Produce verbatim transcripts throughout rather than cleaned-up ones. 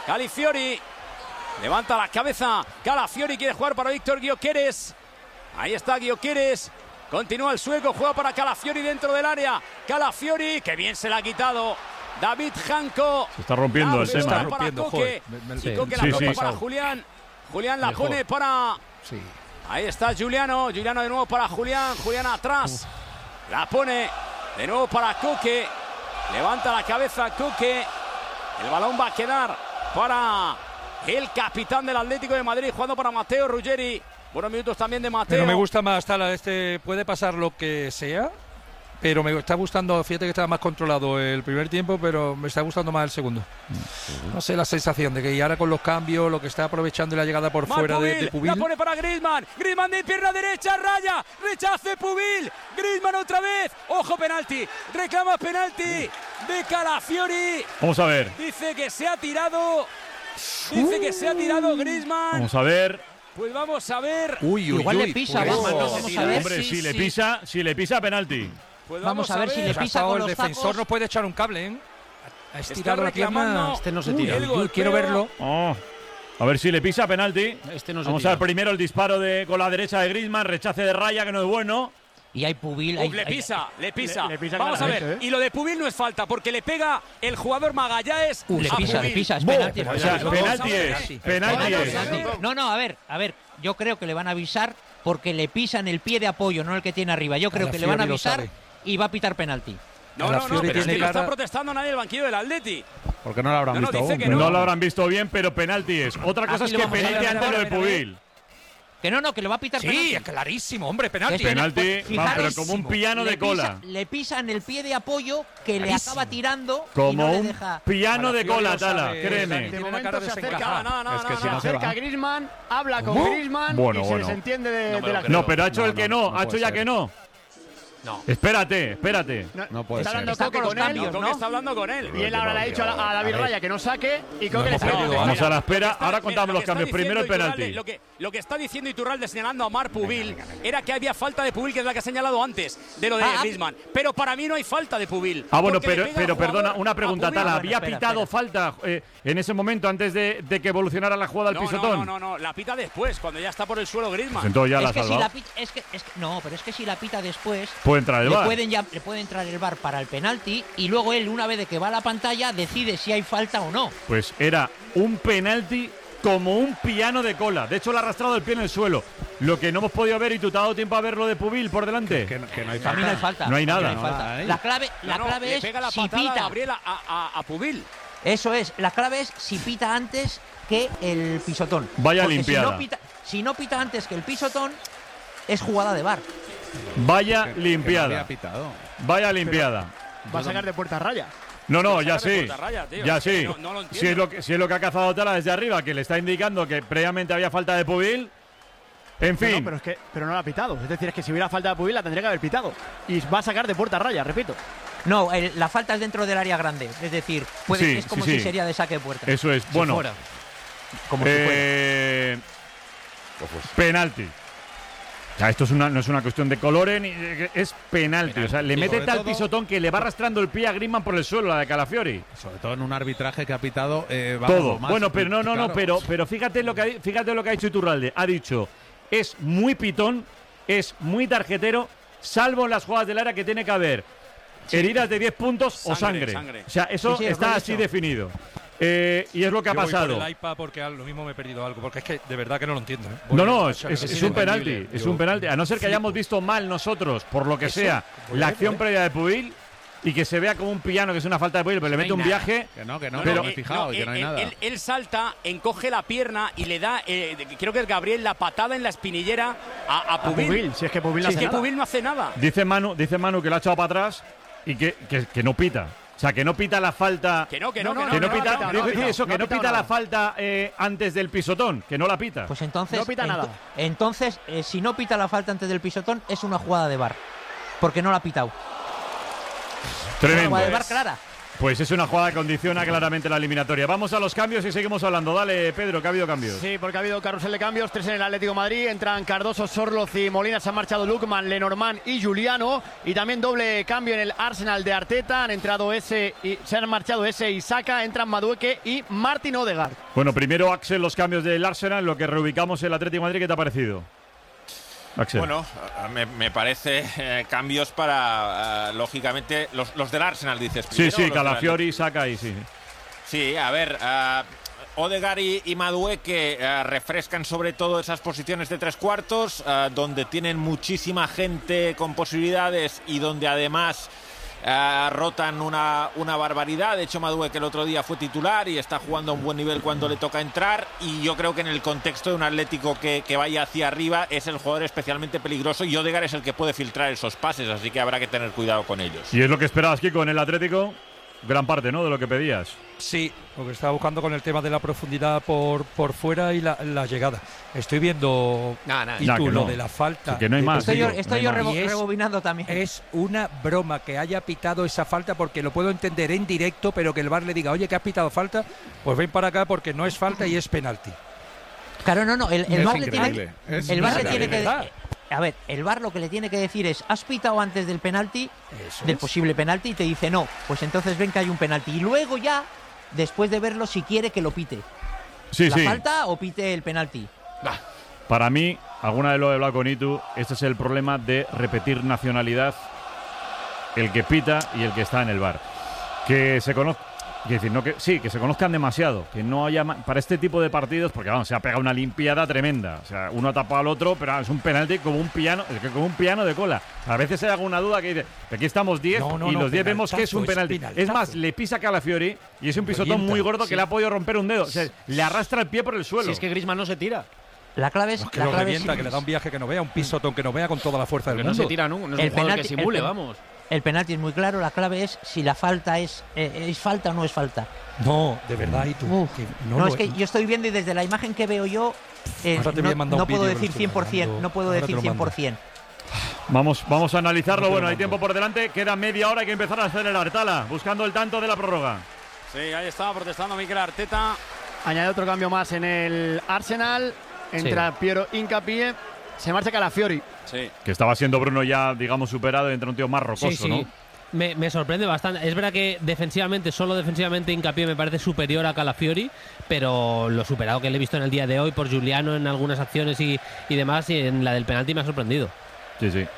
Calafiori. Levanta la cabeza. Calafiori quiere jugar para Víctor Gyökeres. Ahí está Gyökeres. Continúa el sueco. Juega para Calafiori dentro del área. Calafiori, que bien se la ha quitado David Janko. Se está rompiendo el tema. Para rompiendo, Coque. joder. Y Coque la Sí, toca sí. para Julián. Julián la Mejor. pone para... Sí. Ahí está Giuliano. Giuliano de nuevo para Julián. Julián atrás. La pone de nuevo para Coque. Levanta la cabeza Coque. El balón va a quedar para el capitán del Atlético de Madrid, jugando para Matteo Ruggeri. Buenos minutos también de Matteo. Pero me gusta más, Tala, este puede pasar lo que sea, pero me está gustando, fíjate que estaba más controlado el primer tiempo, pero me está gustando más el segundo. No sé, la sensación de que ahora con los cambios, lo que está aprovechando la llegada por Marc fuera de, Pubil, de Pubil. la pone para Griezmann. Griezmann de pierna derecha, raya, rechace Pubil. Griezmann otra vez. Ojo, penalti. Reclama penalti de Calafiori. Vamos a ver. Dice que se ha tirado. Dice que se ha tirado Griezmann. Vamos a ver. Pues vamos a ver. Uy, uy, Igual uy, le pisa, pues- vamos, no vamos se a tira. ver. Hombre, si, si le si- pisa, si le pisa, penalti. Pues Vamos a ver si le Pues pisa hasta con el los defensor tacos. nos puede echar un cable, ¿eh? Ha Está estirado la pierna. reclamando. Este no se Uy, tira. el Uy, golpeo. quiero verlo. Oh. A ver si le pisa, penalti. Este no se Vamos tira. a ver primero el disparo de con la derecha de Griezmann, rechace de raya que no es bueno. Y hay Pubil. Uf, hay- le hay- pisa, le pisa. Le- le pisa Vamos a ver. claramente, ¿eh? Y lo de Pubil no es falta, porque le pega el jugador Magallanes. Uh, le a pisa, le Pubil. pisa, es Bo. penalti. O sea, Vamos penalti a ver. es. Penalti Vamos es. a ver. No, no, a ver, a ver. Yo creo que le van a avisar porque le pisan el pie de apoyo, no el que tiene arriba. Yo creo que le van a Calafiori lo avisar sabe. y va a pitar penalti. No, no, no, Calafiori pero es que tiene no está cara- protestando nadie del banquillo del Atleti. ¿Por qué no lo habrán No, no, visto dice aún? que No. no. lo habrán visto bien, pero penalti es. Otra cosa Aquí es lo que vamos a ver, penalti a ver, ante a lo de ver, a ver. Pubil. Que no, no, que le va a pitar Sí, penalti. es clarísimo, hombre, penalti. Es que Penalti, Pues, vamos, pero fijaros, como un piano le de cola. pisa- le pisan el pie de apoyo que le Clarísimo. acaba tirando y Como no le un deja. piano de Calafiori cola, lo Tala, sabe, créeme. Dani, De tiene una momento cara se acerca. desencajada. Nada, nada, Es que nada, si no nada. se Acerca va. a Griezmann, habla con ¿Cómo? Griezmann Bueno, y se bueno. desentiende de, No me de lo la creo. No, pero ha hecho No, el que no, no, no ha hecho puede ya ser. que no. No. Espérate, espérate. No puede está ser. hablando Está Coque con los con él. cambios, Coque ¿no? está hablando con él. Y él ahora le ha dicho a, la- a David Raya que no saque y Coque le hemos está perdido diciendo Vamos que a la saque. espera. Está- Ahora mira, contamos lo los que está cambios. Primero el diciendo penalti. Iturralde, Lo que, lo que está diciendo Iturralde señalando a Marc Pubil era que había falta de Pubil, que es la que ha señalado antes de lo de Ah, Griezmann. Pero para mí no hay falta de Pubil. Ah, bueno, porque le pero, pega el pero jugador perdona, una a pregunta, Pubil. Tala. bueno, ¿Había espera, pitado espera. falta eh, en ese momento antes de, de que evolucionara la jugada al No, pisotón? no, no, no, la pita después, cuando ya está por el suelo Griezmann. Pues entonces ya la Es ha que, si salvado. la pita, es, que, es que- no, pero es que si la pita después, Puede entrar el le, V A R. pueden ya, le puede entrar el V A R para el penalti y luego él, una vez de que va a la pantalla, decide si hay falta o no. Pues era un penalti como un piano de cola. De hecho, le ha arrastrado el pie en el suelo. Lo que no hemos podido ver, y tú te has dado tiempo a ver lo de Pubil por delante. Que, que no hay Para mí no hay falta. No hay Para mí nada. no hay falta. No hay. La clave, la No, no, clave le es pega la si patada a pita. Gabriel a, a, a Pubil. Eso es, la clave es si pita antes que el pisotón. Vaya Porque limpiada. Si no, pita, si no pita antes que el pisotón, es jugada de V A R. Vaya Que- que no limpiada. había pitado. Vaya limpiada. Va a sacar de puerta a Raya. No, no, ya sacar de sí. puerta raya, tío. Ya Es que sí. no- no lo entiendo. si, es lo que, si es lo que ha cazado Tala desde arriba, que le está indicando que previamente había falta de Pubil. En No, fin. no, pero es que pero no la ha pitado. Es decir, es que si hubiera falta de Pubil la tendría que haber pitado. Y va a sacar de puerta a Raya, repito. No, el- la falta es dentro del área grande. Es decir, puede, Sí, es como sí, si sí. sería de saque de puerta. Eso es. Si Bueno, fuera. Como si fuera. eh, penalti. O sea, esto es una, no es una cuestión de colores, ni de- es penalti. O sea, le Y mete sobre tal todo- pisotón que le va arrastrando el pie a Griezmann por el suelo, la de Calafiori. Sobre todo en un arbitraje que ha pitado eh, vamos, Todo. más- Bueno, pero no, no, no, claro. pero, pero fíjate lo que ha, fíjate lo que ha dicho Iturralde. Ha dicho, es muy pitón, es muy tarjetero, salvo en las jugadas del área que tiene que haber heridas de diez puntos o Sangre, sangre. sangre. O sea, eso Sí, sí, es está lo así dicho. definido. Eh, y es lo que ha Yo voy por pasado. el iPad porque a lo mismo me he perdido algo, porque es que de verdad que no lo entiendo. ¿eh? No, Voy no, a es, echar- es- es es un penalti, inentendible. es Yo un penalti. A no ser que flipo. hayamos visto mal nosotros, por lo que Eso, sea, voy la a ver, acción voy a previa de Pubil y que se vea como un piano, que es una falta de Pubil, pero le No mete hay un nada. viaje. Que no, que no, Pero- no me he eh, fijado no, y que no hay él, nada. Él, él salta, encoge la pierna y le da, eh, creo que es Gabriel, la patada en la espinillera a, a A Pubil. Pubil, si es que Pubil no Si es hace que nada. Pubil no hace nada. Dice Manu, dice Manu que lo ha echado para atrás y que, que, que no pita. O sea, que no pita la falta. Que no, que no, No, que Que no. no, no, pita, no, no, digo no, que no, eso, no que ha no pitado pita la nada. falta eh, antes del pisotón, que no la pita. Pues entonces, No pita ento- nada. entonces eh, si no pita la falta antes del pisotón, es una jugada de V A R. Porque no la ha pitado. Una Tremendo. jugada de V A R clara. Pues es una jugada que condiciona claramente la eliminatoria. Vamos a los cambios y seguimos hablando. Dale, Pedro, que ha habido cambios. Sí, porque ha habido carrusel de cambios, tres en el Atlético de Madrid. Entran Cardoso, Sorloz y Molina. Se han marchado Lukman, Lenormand y Giuliano. Y también doble cambio en el Arsenal de Arteta. Han entrado ese y se han marchado ese y Saka. Entran Madueke y Martin Odegaard. Bueno, primero, Axel, los cambios del Arsenal, lo que reubicamos el Atlético de Madrid. ¿Qué te ha parecido? Axel. Bueno, me, me parece eh, cambios para, uh, lógicamente, los, los del Arsenal, dices. Sí, sí, Calafiori, Saka ahí, sí. Sí, a ver, uh, Odegaard y, y Madueke uh, refrescan sobre todo esas posiciones de tres cuartos, uh, donde tienen muchísima gente con posibilidades y donde además uh, rotan una, una barbaridad. De hecho, Madueke el otro día fue titular y está jugando a un buen nivel cuando le toca entrar, y yo creo que en el contexto de un Atlético que, que vaya hacia arriba es el jugador especialmente peligroso, y Odegaard es el que puede filtrar esos pases, así que habrá que tener cuidado con ellos. Y es lo que esperabas, Kiko, en el Atlético. Gran parte, ¿no?, de lo que pedías. Sí, lo que estaba buscando con el tema de la profundidad por, por fuera y la, la llegada. Estoy viendo nah, nah, y nah, tú, que lo no. de la falta. Sí, que no hay más. Estoy yo, Kiko, estoy no yo hay más. rebo- Y es- rebobinando también. Es una broma que haya pitado esa falta, porque lo puedo entender en directo, pero que el V A R le diga, oye, que has pitado falta, pues ven para acá porque no es falta y es penalti. Claro, no, no. El, el Es V A R le tiene, increíble, es el V A R le tiene increíble. que. A ver, el V A R lo que le tiene que decir es: ¿has pitado antes del penalti? Eso Del es. posible penalti, y te dice no. Pues entonces ven que hay un penalti. Y luego ya, después de verlo, si quiere que lo pite. Sí, ¿La sí. falta o pite el penalti? Para mí, alguna vez lo he hablado con Itu, este es el problema de repetir nacionalidad, el que pita y el que está en el V A R. Que se conozca. Quiero decir, no que, sí, que se conozcan demasiado, que no haya ma- para este tipo de partidos, porque vamos, se ha pegado una limpiada tremenda. O sea, uno ha tapado al otro, pero es un penalti como un piano, es que como un piano de cola. A veces hay alguna duda que dice, aquí estamos diez No, no, y no, los diez vemos que es un penaltazo, penalti. es Es, penaltazo. más, le pisa Calafiori y es un pisotón Revienta, muy gordo sí. que le ha podido romper un dedo. O sea, le arrastra el pie por el suelo. Si es que Griezmann no se tira. La clave es. No, que la lo clave revienta, es- que le da un viaje que no vea, un pisotón que no vea con toda la fuerza del Que no mundo. se tira, ¿no? No es El un jugador penalti- que simule, el pen- vamos. El penalti es muy claro. La clave es si la falta es. eh, ¿Es falta o no es falta? No, de verdad, y tú. Uf, que no, lo- es que yo estoy viendo y desde la imagen que veo yo. eh, Ahora te voy a no mandar no un puedo vídeo que lo decir estoy cien por ciento. mandando. No puedo Ahora te decir lo cien mando. por ciento. Vamos, vamos a analizarlo. No te lo Bueno, hay mando. tiempo por delante. Queda media hora, hay que empezar a acelerar. Tala, buscando el tanto de la prórroga. Sí, ahí estaba protestando Mikel Arteta. Añade otro cambio más en el Arsenal. Entra Piero Hincapié. Se marcha Calafiori. Sí. Que estaba siendo Bruno ya, digamos, superado y entra un tío más rocoso, Sí, sí. ¿no? Me, me sorprende bastante. Es verdad que defensivamente, solo defensivamente, Hincapié me parece superior a Calafiori, pero lo superado que le he visto en el día de hoy por Giuliano en algunas acciones y, y demás, y en la del penalti me ha sorprendido. Sí, sí.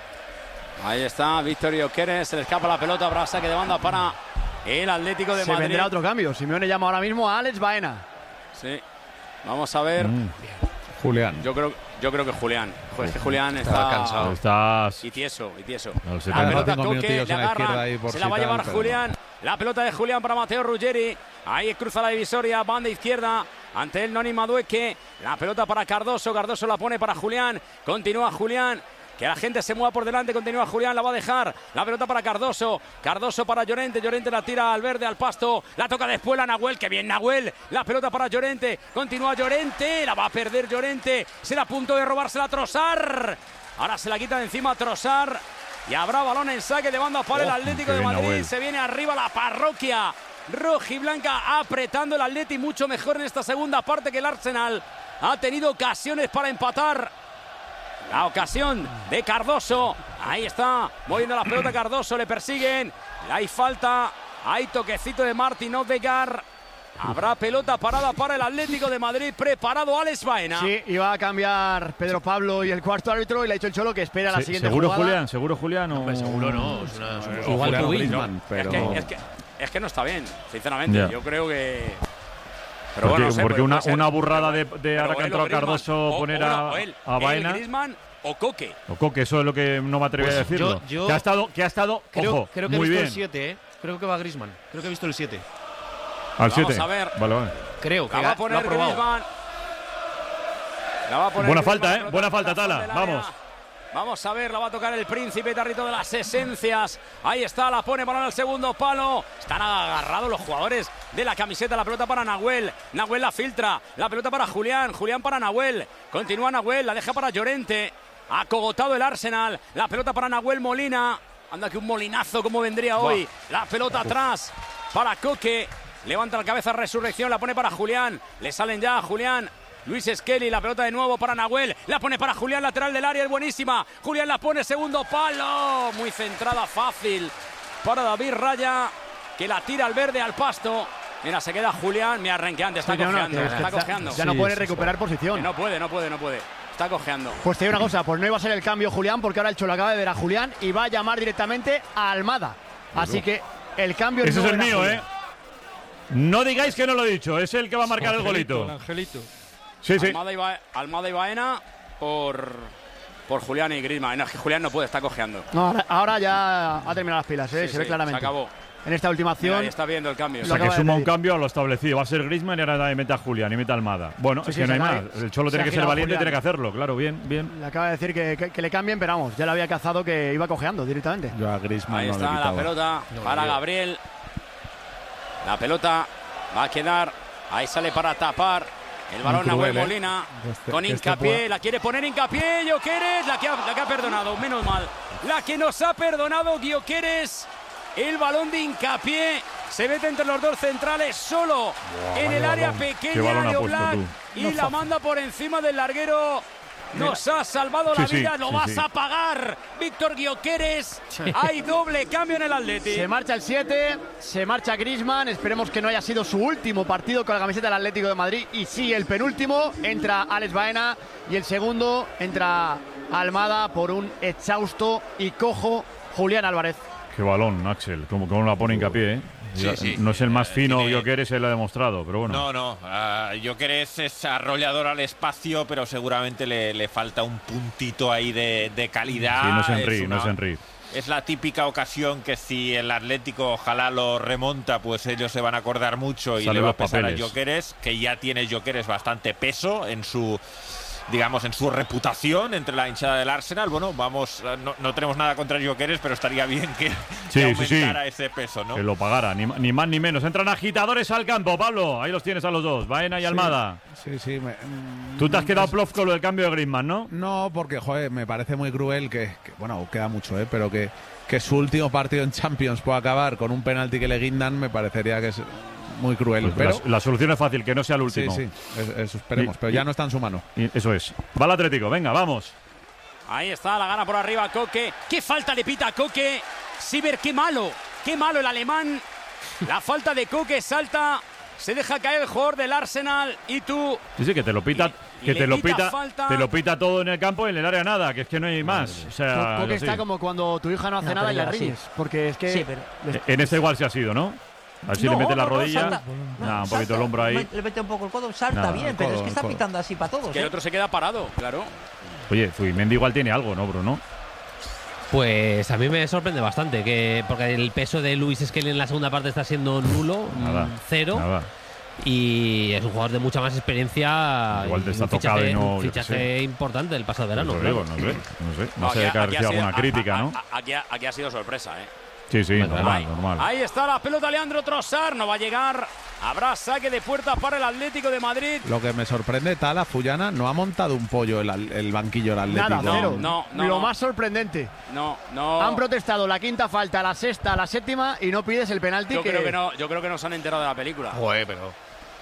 Ahí está Víctor Gyökeres, se le escapa la pelota, habrá saque de banda para el Atlético de Se Madrid. vendrá otro cambio. Simeone llama ahora mismo a Alex Baena. Sí. Vamos a ver. Mm. Julián. Yo creo, yo creo que Julián. Joder, es que Julián Estaba está cansado. Estás. y tieso, y tieso. A los La setenta. pelota Cinco Coque, minutillos le en la izquierda agarra, ahí por se la si va a tal, llevar pero Julián. La pelota de Julián para Mateo Ruggeri. Ahí cruza la divisoria, banda izquierda. Ante el Noni Madueke. La pelota para Cardoso. Cardoso la pone para Julián. Continúa Julián. Que la gente se mueva por delante, continúa Julián, la va a dejar. La pelota para Cardoso. Cardoso para Llorente. Llorente la tira al verde, al pasto. La toca después a Nahuel. Que bien Nahuel. La pelota para Llorente. Continúa Llorente. La va a perder Llorente. Será a punto de robársela Trossard. Ahora se la quita de encima Trossard. Y habrá balón en saque de banda para el Atlético qué de bien, Madrid. Nahuel. Se viene arriba la parroquia rojiblanca, apretando el Atleti mucho mejor en esta segunda parte que el Arsenal. Ha tenido ocasiones para empatar. La ocasión de Cardoso. Ahí está, moviendo la pelota Cardoso, le persiguen. Hay falta, hay toquecito de Martin Odegaard. Habrá pelota parada para el Atlético de Madrid, preparado Alex Baena. Sí, iba a cambiar Pedro Pablo y el cuarto árbitro y le ha dicho el Cholo que espera la Se- siguiente ¿Seguro jugada. Julián? ¿Seguro Julián? O... Hombre, seguro no. Es una, es una- Igual Julián que o Will. Griezmann, pero... Es, que, es, que, es que no está bien, sinceramente. Ya. Yo creo que... Pero Porque, bueno, no sé, porque puede una, ser. una burrada de, de Pero ahora que ha él o entrado Griezmann, Cardoso o- poner o a, no, o él, a él, Baena. Griezmann o Coque. O Coque, eso es lo que no me atreví Pues a decirlo. yo- yo- que ha estado, que ha estado Creo, ojo, creo que he muy visto bien. el siete, ¿eh? Creo que va Griezmann. Creo que he visto el siete. Al Vamos siete. a ver. Vale, vale. Creo que La va a ha- lo poner ha probado. Griezmann. La va a poner Buena Griezmann, falta, la ¿eh? pelota Buena por falta, la zona Tala. del área. Vamos. Vamos a ver, la va a tocar el príncipe Tarrito de las esencias. Ahí está, la pone balón al segundo palo. Están agarrados los jugadores de la camiseta. La pelota para Nahuel. Nahuel la filtra. La pelota para Julián. Julián para Nahuel. Continúa Nahuel, la deja para Llorente. Acogotado el Arsenal. La pelota para Nahuel Molina. Anda que un molinazo como vendría hoy. La pelota atrás. para Koke. Levanta la cabeza, Resurrección, la pone para Julián. Le salen ya a Julián. Luis Skelly, la pelota de nuevo para Nahuel. La pone para Julián, lateral del área, es buenísima. Julián la pone, segundo palo. Muy centrada, fácil para David Raya, que la tira al verde, al pasto. Mira, se queda Julián. Mira, renqueante, está Sí, no, no, cojeando. que- está que cojeando. Ya no Sí, puede sí, recuperar Que posición. no puede, no puede, no puede. Está cojeando. Pues te digo una cosa, pues no iba a ser el cambio Julián, porque ahora el Cholo acaba de ver a Julián y va a llamar directamente a Almada. Así que el cambio Ese no es el era mío, Julián. ¿eh? No digáis que no lo he dicho, es el que va a marcar el golito. El Angelito. Sí, sí. Almada y, Ba- Almada y Baena por, por Julián y Griezmann. No, es que Julián no puede, está cojeando. No, ahora, ahora ya ha terminado las pilas, ¿eh? Sí, se ve sí, claramente. Se acabó. En esta última Mira, acción. ahí está viendo el cambio. O Lo sea, que acaba de suma un decir. cambio a lo establecido. Va a ser Griezmann y ahora mete a Julián y mete a Almada. Bueno, Sí, es sí, que no se hay ha- más. El Cholo se tiene ha que ser girado valiente y Julián. tiene que hacerlo. Claro, bien, bien. Le acaba de decir que, que- que le cambien, pero vamos, ya le había cazado que iba cojeando directamente. Yo a Griezmann Ahí no le está la quitaba. pelota para Gabriel. La pelota va a quedar. Ahí sale para tapar. El balón cruel, Nahuel ¿eh? Molina. Que este- Con que este Hincapié. pueda- La quiere poner Hincapié. Gyökeres. La que, ha, la que ha perdonado. Menos mal. La que nos ha perdonado Gyökeres. El balón de Hincapié. Se mete entre los dos centrales. Solo en el área Qué pequeña balón ha de puesto Oblak. tú. Y la manda por encima del larguero. Nos ha salvado Sí, la sí, vida. Lo sí, vas sí. a pagar, Víctor Gyökeres. Hay doble cambio en el Atleti. Se marcha el siete, se marcha Griezmann. Esperemos que no haya sido su último partido con la camiseta del Atlético de Madrid. Y sí, el penúltimo. Entra Alex Baena. Y el segundo entra Almada por un exhausto y cojo Julián Álvarez. Qué balón, Axel. Como, como la pone Hincapié, ¿eh? Sí, Ya- sí. No es el más Eh, fino tiene- yo que eres, él lo ha demostrado, pero bueno. No, no. Uh, Gyökeres es arrollador al espacio, pero seguramente le, le falta un puntito ahí de, de calidad. Sí, no es Henry, una- no es Henry. Es la típica ocasión que si el Atlético ojalá lo remonta, pues ellos se van a acordar mucho y Salen le va a los pesar papeles. a Gyökeres, que ya tiene Gyökeres bastante peso en su, digamos, en su reputación entre la hinchada del Arsenal. Bueno, vamos, eh, no, no tenemos nada contra Gyökeres, pero estaría bien que, Sí, que sí, sí. aumentara ese peso, ¿no? Que lo pagara, ni, ni más ni menos. Entran agitadores al campo, Pablo. Ahí los tienes a los dos, Baena y Almada. Sí, sí. me- mm, Tú te has quedado plof con lo del cambio de Griezmann, ¿no? No, porque, joder, me parece muy cruel que, que- bueno, queda mucho, ¿eh? Pero que, que su último partido en Champions pueda acabar con un penalti que le guindan, me parecería que es muy cruel. Pues pero la, la solución es fácil, que no sea el sí, último. sí, es- eso esperemos, Y- pero y- ya no está en su mano. Y eso es. Va el Atlético, venga, vamos. Ahí está, la gana por arriba Koke. ¿Qué falta le pita a Koke? Siber, qué malo. Qué malo el alemán. La falta de Koke salta. Se deja caer el jugador del Arsenal. Y tú. Sí, sí, que te lo pita, Y- y que le te lo pita pita, falta. te lo pita todo en el campo y en el área nada, que es que no hay más. O sea, Coque así. está como cuando tu hija no hace No, nada pero y le ya, sí. riñes. Porque es que. Sí, pero- les- En este igual se ha sido, ¿no? A ver si No, le mete la no, no, rodilla. salta. Nada, un Salta, poquito el hombro ahí. Le mete un poco el codo, salta Nada, bien, el pero codo, es que el está codo. pitando así para todos. Que el ¿eh? otro se queda parado, claro. Oye, Zubimendi igual tiene algo, ¿no, Bruno? Pues a mí me sorprende bastante, que porque el peso de Luis Skelly en la segunda parte está siendo nulo, Nada. mm, cero. Nada. Y es un jugador de mucha más experiencia. Igual te y está un tocado fichaje, y no, un yo qué fichaje sé. importante del pasado verano. Pues lo digo, claro. no sé, no sé. No, aquí sé ha- que aquí ha ha sido sido- alguna a- crítica, a- ¿no? a- Aquí ha, aquí ha sido sorpresa, ¿eh? Sí, sí, Bueno, normal, ahí, normal. ahí está la pelota, Leandro Trossard. No va a llegar. Habrá saque de puerta para el Atlético de Madrid. Lo que me sorprende, Tala, Fullana, no ha montado un pollo el, al- el banquillo del Atlético. Nada, cero. no, no, Lo no. más sorprendente. No, no. Han protestado la quinta falta, la sexta, la séptima y no pides el penalti. Yo que... creo que no, yo creo que no se han enterado de la película. Joder, pero.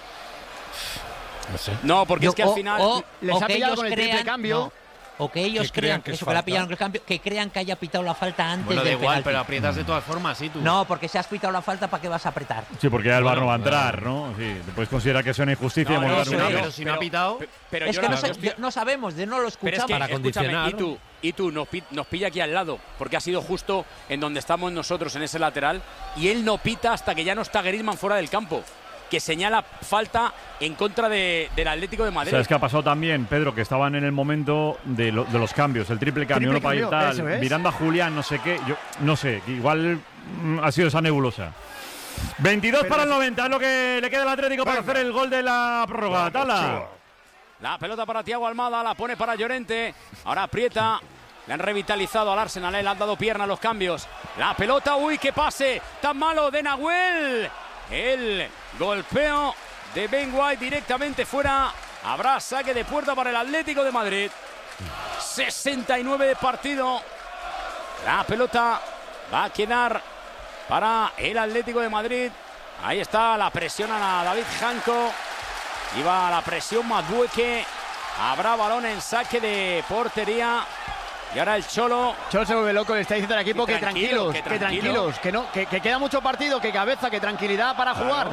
No sé. No, porque Yo- es que al o- final. o- les o ha que pillado ellos con el triple crean- cambio. no, o que ellos Que crean crean que es eso, que le ha falta. pillado con el cambio, que crean que haya pitado la falta antes Bueno, da del igual, penalti. pero aprietas de todas formas, sí, tú. No, porque si has pitado la falta, ¿para qué vas a apretar? Sí, porque ya el bar Bueno, no va a entrar, claro. ¿no? Sí, te puedes considerar que es una injusticia. No, y hemos no, dado no, una- pero- si no ha pitado- pe- Pero es yo que no, no, sé- yo estoy- yo- no sabemos, de no lo Pero es escuchamos. que, Para escúchame, condicionar, y tú, y tú nos, pi- nos pilla aquí al lado, porque ha sido justo en donde estamos nosotros, en ese lateral, y él no pita hasta que ya no está Griezmann fuera del campo, que señala falta en contra de- del Atlético de Madrid. ¿Sabes qué ha pasado también, Pedro? Que estaban en el momento de, lo- de los cambios, el triple cambio, Triple uno para ir cambio, tal, eso es. mirando a Julián, no sé qué. Yo no sé, que igual mm, ha sido esa nebulosa. veintidós para el noventa, es lo que le queda al Atlético para hacer el gol de la prórroga. Tala. La pelota para Thiago Almada, la pone para Llorente. Ahora aprieta. Le han revitalizado al Arsenal, ¿eh? Le han dado pierna a los cambios. La pelota, uy, qué pase tan malo de Nahuel. El golpeo de Ben White directamente fuera. Habrá saque de puerta para el Atlético de Madrid. sesenta y nueve de partido. La pelota va a quedar para el Atlético de Madrid. Ahí está, la presión a David Janko. Iba a la presión Madueque. Habrá balón en saque de portería. Y ahora el Cholo. Cholo se vuelve loco, le está diciendo al equipo que, que, tranquilo, tranquilos, que, que tranquilos, que no, que, que queda mucho partido, que cabeza, que tranquilidad para claro. jugar.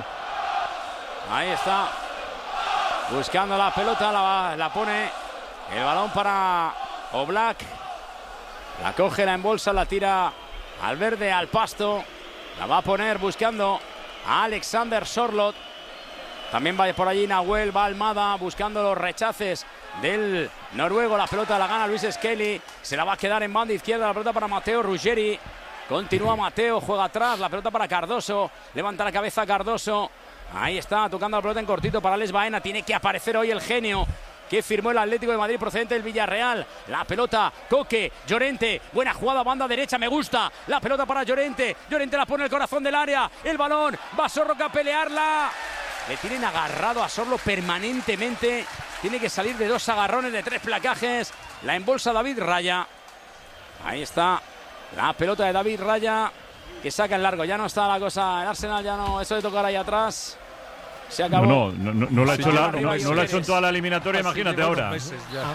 Ahí está. Buscando la pelota, la, la pone. El balón para Oblak. La coge, la embolsa, la tira al verde, al pasto. La va a poner buscando a Alexander Sorloth. También va por allí Nahuel, va Almada buscando los rechaces del noruego. La pelota la gana Luis Skelly. Se la va a quedar en banda izquierda. La pelota para Matteo Ruggeri. Continúa Mateo, juega atrás. La pelota para Cardoso. Levanta la cabeza Cardoso. Ahí está, tocando la pelota en cortito para Alex Baena. Tiene que aparecer hoy el genio que firmó el Atlético de Madrid procedente del Villarreal. La pelota, Coque, Llorente, buena jugada, banda derecha, me gusta. La pelota para Llorente. Llorente la pone en el corazón del área. El balón, va Sorloth a pelearla. Le tienen agarrado a Sorloth permanentemente. Tiene que salir de dos agarrones, de tres placajes. La embolsa David Raya. Ahí está la pelota de David Raya, que saca en largo. Ya no está la cosa. El Arsenal ya no. Eso de tocar ahí atrás se acabó. No, no, no, no lo ha hecho, la, no, no lo ha hecho en toda la eliminatoria. Imagínate ahora. Sí,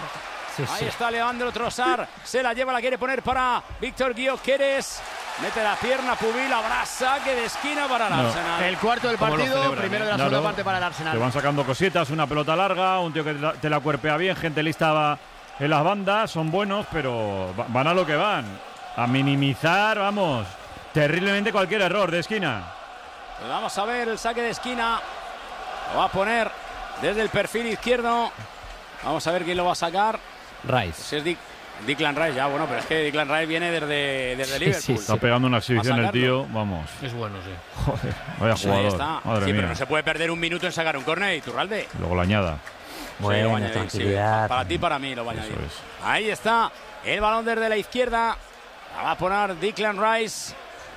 sí. Ahí está Leandro Trossard. Se la lleva, la quiere poner para Víctor Gyökeres. Mete la pierna, Pubil, habrá saque de esquina para el no. Arsenal. El cuarto del partido, primero de la segunda parte para el Arsenal. Te van sacando cositas, una pelota larga, un tío que te la cuerpea bien, gente lista va en las bandas, son buenos, pero van a lo que van. A minimizar, vamos, terriblemente cualquier error de esquina. Pues vamos a ver el saque de esquina. Lo va a poner desde el perfil izquierdo. Vamos a ver quién lo va a sacar. Rice. Si es Dick. Declan Rice, ya bueno, pero es que Declan Rice viene desde, desde Liverpool. Sí, sí, está pegando una exhibición el tío, vamos. Es bueno, sí. Joder, vaya sí, jugador. Está. Madre sí, mía. pero no se puede perder un minuto en sacar un córner, Iturralde. Luego lo añada. Bueno, sí, lo añadir, tranquilidad. Sí, para ti, para mí lo va a añadir. Es. Ahí está el balón desde la izquierda. La va a poner Declan Rice.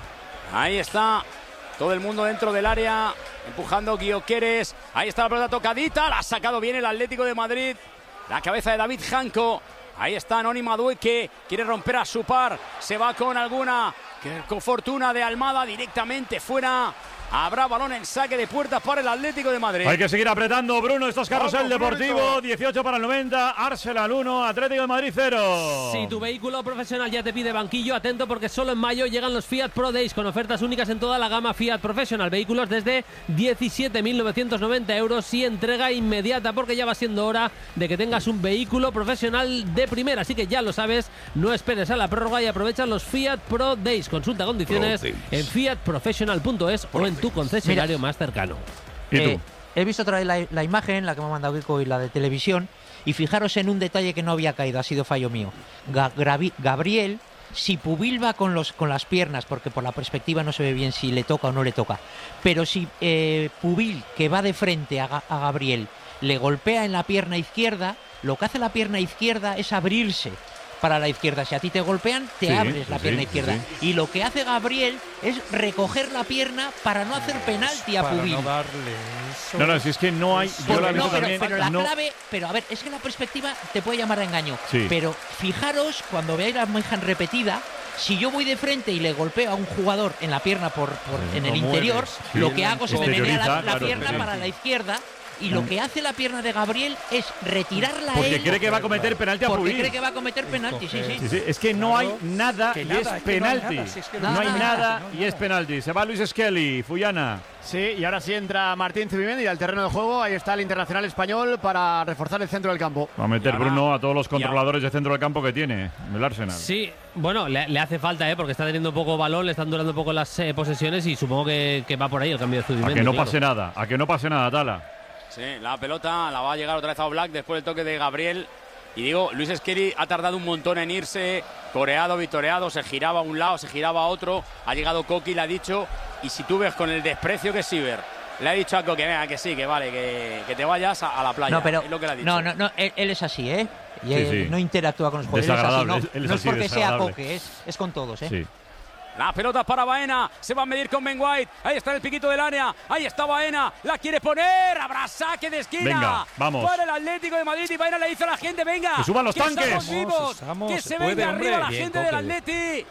Ahí está todo el mundo dentro del área. Empujando Gyökeres. Ahí está la pelota tocadita. La ha sacado bien el Atlético de Madrid. La cabeza de David Janko. Ahí está Noni Madueque, quiere romper a su par, se va con alguna con fortuna de Almada directamente fuera. Habrá balón en saque de puertas para el Atlético de Madrid. Hay que seguir apretando, Bruno. Esto es Carrusel Deportivo. dieciocho para el noventa. Arsenal uno, Atlético de Madrid cero. Si tu vehículo profesional ya te pide banquillo, atento porque solo en mayo llegan los Fiat Pro Days con ofertas únicas en toda la gama Fiat Professional. Vehículos desde diecisiete mil novecientos noventa euros y entrega inmediata, porque ya va siendo hora de que tengas un vehículo profesional de primera. Así que ya lo sabes, no esperes a la prórroga y aprovecha los Fiat Pro Days. Consulta condiciones en fiat professional punto es o en tu concesionario Mira, más cercano. ¿Y tú? Eh, he visto otra vez la, la imagen, la que me ha mandado Kiko y la de televisión, y fijaros en un detalle que no había caído, ha sido fallo mío. Ga Gravi Gabriel, si Pubil va con, los, con las piernas, porque por la perspectiva no se ve bien si le toca o no le toca, pero si eh, Pubil, que va de frente a, a Gabriel, le golpea en la pierna izquierda, lo que hace la pierna izquierda es abrirse para la izquierda. Si a ti te golpean, te sí, abres la sí, pierna sí, izquierda. Sí. Y lo que hace Gabriel es recoger la pierna para no hacer penalti a para Pubil. No, darle eso. no, no, si es que no hay. Yo la he visto no, pero, también. pero la no. clave, pero a ver, es que la perspectiva te puede llamar a engaño. Sí. Pero fijaros, cuando veáis la imagen repetida, si yo voy de frente y le golpeo a un jugador en la pierna por, por sí, en el no interior, mueres, sí, lo que hago es me menea la, la claro, pierna sí, para sí. la izquierda. Y lo que hace la pierna de Gabriel es retirarla Porque él. cree que va a cometer penalti a Porque Pubil. cree que va a cometer penalti, sí, sí. Sí, sí, es que no hay nada Que y nada, es es que no hay penalti. nada, si es que no, no hay hay nada nada, no y es penalti. Se va Luis Skelly, Fuyana. Sí, y ahora sí entra Martín Zubimendi al terreno de juego. Ahí está el internacional español para reforzar el centro del campo. Va a meter ahora, Bruno a todos los controladores de centro del campo que tiene el Arsenal. Sí, bueno, le, le hace falta, ¿eh? Porque está teniendo poco balón, le están durando poco las eh, posesiones y supongo que, que va por ahí el cambio de Zubimendi. A que no claro. pase nada, a que no pase nada, Tala. Sí, la pelota la va a llegar otra vez a Oblak después del toque de Gabriel. Y digo, Luis Skelly ha tardado un montón en irse, coreado, vitoreado, se giraba a un lado, se giraba a otro. Ha llegado Coqui, le ha dicho, y si tú ves con el desprecio que es Siver, le ha dicho a Coqui, venga, que sí, que vale, que, que te vayas a, a la playa. No, pero es lo que le ha dicho. no, no, no, él, él es así, ¿eh? Y Sí, él sí. no interactúa con los jugadores. Él es así, no, Desagradable, él es no es así, porque sea desagradable. Coque, es, es con todos, ¿eh? Sí. La pelota para Baena, se va a medir con Ben White. Ahí está el piquito del área, ahí está Baena, la quiere poner, habrá saque de esquina. Venga, vamos. Para el Atlético de Madrid y Baena le dice a la gente, venga. ¡Que suban los tanques! Estamos vivos, Estamos, que se se puede, venga hombre. arriba la Bien, gente Coque. del Atleti.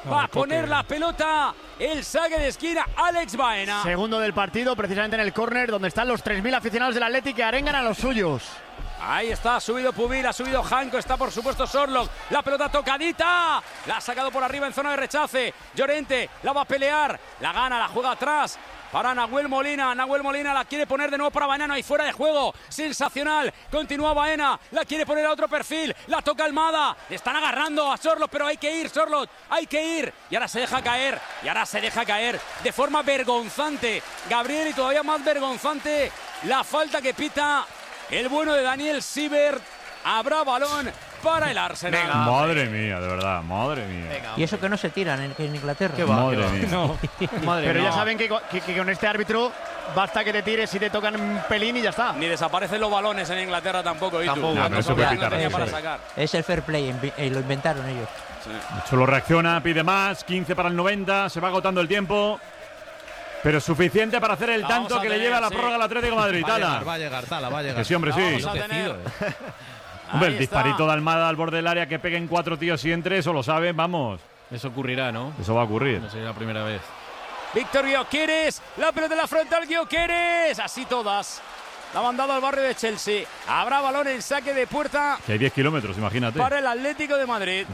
Va a poner la pelota. El saque de esquina, Alex Baena. Segundo del partido, precisamente en el córner, donde están los tres mil aficionados del Athletic que arengan a los suyos. Ahí está, ha subido Pubil, ha subido Janko, está por supuesto Sorloth. La pelota tocadita. La ha sacado por arriba en zona de rechace. Llorente la va a pelear. La gana, la juega atrás. Para Nahuel Molina, Nahuel Molina la quiere poner de nuevo para Baena, no hay fuera de juego, sensacional, continúa Baena, la quiere poner a otro perfil, la toca Almada, le están agarrando a Sorloth, pero hay que ir, Sorloth, hay que ir, y ahora se deja caer, y ahora se deja caer de forma vergonzante, Gabriel, y todavía más vergonzante la falta que pita el bueno de Daniel Siebert. Habrá balón para el Arsenal. Venga, madre mía, de verdad, madre mía. Venga, y eso que no se tiran en, en Inglaterra. ¿Qué va, madre qué va? Mía. No. Madre Pero no. ya saben que, que, que con este árbitro basta que te tires y te tocan un pelín y ya está. Ni desaparecen los balones en Inglaterra tampoco. ¿Y tampoco. tú? No, no se puede quitar, tenía no para se sacar. Es el fair play, eh, lo inventaron ellos. Sí. Cholo reacciona, pide más, quince para el noventa, se va agotando el tiempo. Pero suficiente para hacer el La tanto que tener, le lleva a la sí. prórroga al Atlético de Madrid. Va a Tala. llegar, va a llegar, Tala, va a llegar. Que sí, hombre, La sí. vamos a tener. Hombre, el Ahí disparito está. de Almada al borde del área, que peguen cuatro tíos y entre, eso lo saben, vamos. Eso ocurrirá, ¿no? Eso va a ocurrir. No sería la primera vez. Víctor Gyökeres, la pelota en la frontal, Gyökeres, así todas. La ha mandado al barrio de Chelsea. Habrá balón en saque de puerta Que hay diez kilómetros, imagínate. para el Atlético de Madrid.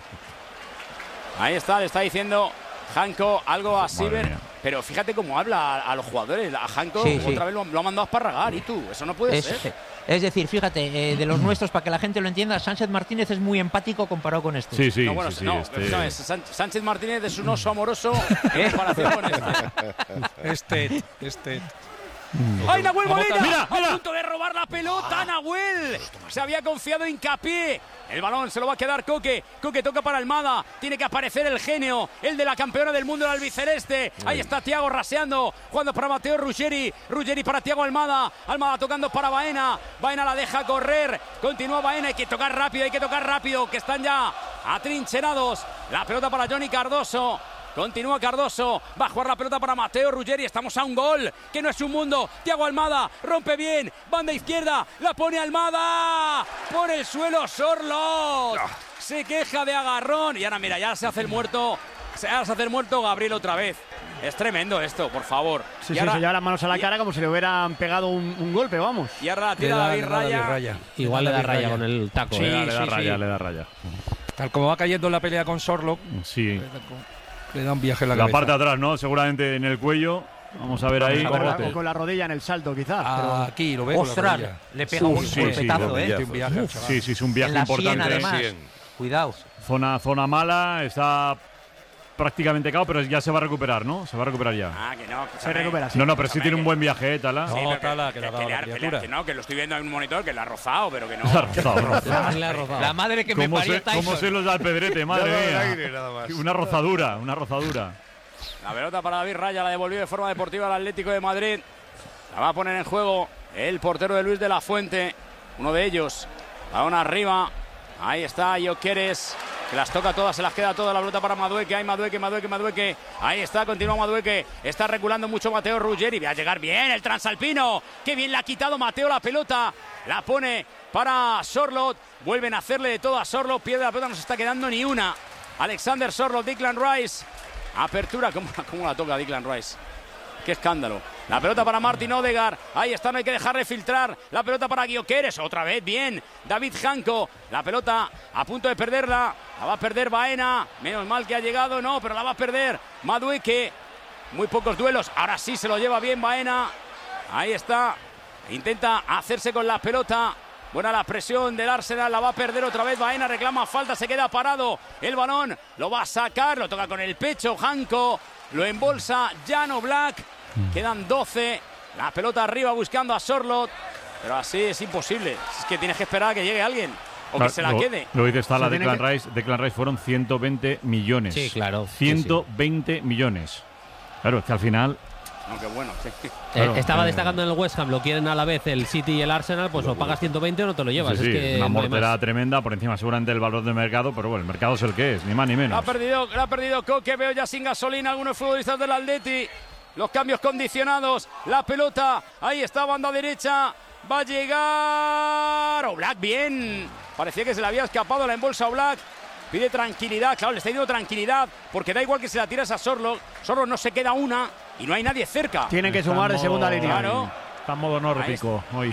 Ahí está, le está diciendo Janko algo a Siebert. mía. Pero fíjate cómo habla a, a los jugadores. A Janko Sí, sí. otra vez lo, lo ha mandado a esparragar. ¿Y tú? Eso no puede Es, ser. es decir, fíjate, eh, de los nuestros, para que la gente lo entienda, Sánchez Martínez es muy empático comparado con este. Sí, sí, no, bueno, sí, sí, no, este- escúchame, San- Sánchez Martínez es un oso amoroso en comparación con este. Este, este. ¡Ay, Nahuel Molina! Mira, ¡A mira. punto de robar la pelota, Nahuel! Se había confiado en Hincapié. El balón se lo va a quedar Coque. Coque toca para Almada. Tiene que aparecer el genio, el de la campeona del mundo, el albiceleste. Ahí está Thiago raseando, jugando para Matteo Ruggeri. Ruggeri para Thiago Almada. Almada tocando para Baena. Baena la deja correr. Continúa Baena. Hay que tocar rápido, hay que tocar rápido, que están ya atrincherados. La pelota para Johnny Cardoso. Continúa Cardoso, va a jugar la pelota para Matteo Ruggeri, estamos a un gol, que no es un mundo. Thiago Almada, rompe bien, banda izquierda, la pone Almada, por el suelo Sorloth, se queja de agarrón, y ahora mira, ya se hace el muerto, se hace el muerto Gabriel otra vez. Es tremendo esto, por favor. Sí, y sí, ahora, se lleva las manos a la y- cara como si le hubieran pegado un, un golpe, vamos. Y ahora la Le tira da- David le da David Raya. Raya. Igual le da David raya Raya. con el taco. Sí, le ¿eh? da, le da sí, raya, sí. le da raya. Tal como va cayendo en la pelea con Sorloth, Sí. le da un viaje en la, La cabeza. parte de atrás, ¿no? Seguramente en el cuello. Vamos a ver ahí. O con, la, Corrote. o con la rodilla en el salto, quizás. pero- Ah, aquí lo veo. ¡Ostras! Le pega un sí, golpetazo, sí, ¿eh? Un viaje, chaval. Sí, sí, es un viaje En la sien, importante. además. Cuidado. Zona, zona mala, está prácticamente cao, pero ya se va a recuperar, ¿no? Se va a recuperar ya. Ah, que no. Se recupera, sí. No, no, pero sí tiene un buen viaje, ¿eh, Tala? No, Sí, pero Tala, que le ha dado le la ha- criatura. que no, que lo estoy viendo en un monitor, que le ha rozado, pero que no. Le ha rozado. Le ha rozado. La madre que me ¿Cómo parió se, cómo Tyson. se los da el pedrete, madre mía? Una rozadura, una rozadura. La pelota para David Raya, la devolvió de forma deportiva al Atlético de Madrid. La va a poner en juego el portero de Luis de la Fuente, uno de ellos. Balón arriba. Ahí está Gyökeres, que las toca todas, se las queda todas. La pelota para Madueque. Hay Madueque, Madueque, Madueque. Ahí está, continúa Madueque. Está reculando mucho Matteo Ruggeri. Va a llegar bien el transalpino. Qué bien le ha quitado Matteo la pelota. La pone para Sorloth. Vuelven a hacerle de todo a Sorloth. Pierde la pelota, no se está quedando ni una. Alexander Sorloth, Declan Rice. Apertura, ¿cómo, cómo la toca Declan Rice? Qué escándalo. La pelota para Martin Odegaard. Ahí está, no hay que dejarle filtrar. La pelota para Gyökeres. Otra vez, bien. David Janko. La pelota a punto de perderla. La va a perder Baena. Menos mal que ha llegado, no, pero la va a perder Madueque. Muy pocos duelos. Ahora sí se lo lleva bien Baena. Ahí está. Intenta hacerse con la pelota. Buena la presión del Arsenal, la va a perder otra vez Baena, reclama falta, se queda parado el balón, lo va a sacar, lo toca con el pecho Janko, lo embolsa Jan Oblak, quedan doce, la pelota arriba buscando a Sorloth, pero así es imposible, es que tienes que esperar a que llegue alguien o que Claro, se la lo, quede. Lo dice está la Se tiene Declan que- Rice. Declan Rice fueron ciento veinte millones. Sí, claro. Sí, ciento veinte millones. Claro, es que al final. Aunque bueno, sí. Eh, Claro, estaba eh, destacando en el West Ham, lo quieren a la vez el City y el Arsenal, pues o pagas ciento veinte o no te lo llevas. Sí, sí, es que una no hay más. mortera tremenda por encima seguramente del valor del mercado, pero bueno, el mercado es el que es, ni más ni La ha menos. perdido, la ha perdido Coque, veo ya sin gasolina algunos futbolistas del Atleti. Los cambios condicionados, la pelota, ahí está, banda derecha, va a llegar Oblak, bien. Parecía que se le había escapado la embolsa Oblak. pide tranquilidad, claro, le está dando tranquilidad, porque da igual que se la tiras a Sorloth, Sorloth no se queda una y no hay nadie cerca. Tienen que sumar de segunda línea. Claro. Está en modo nórdico hoy.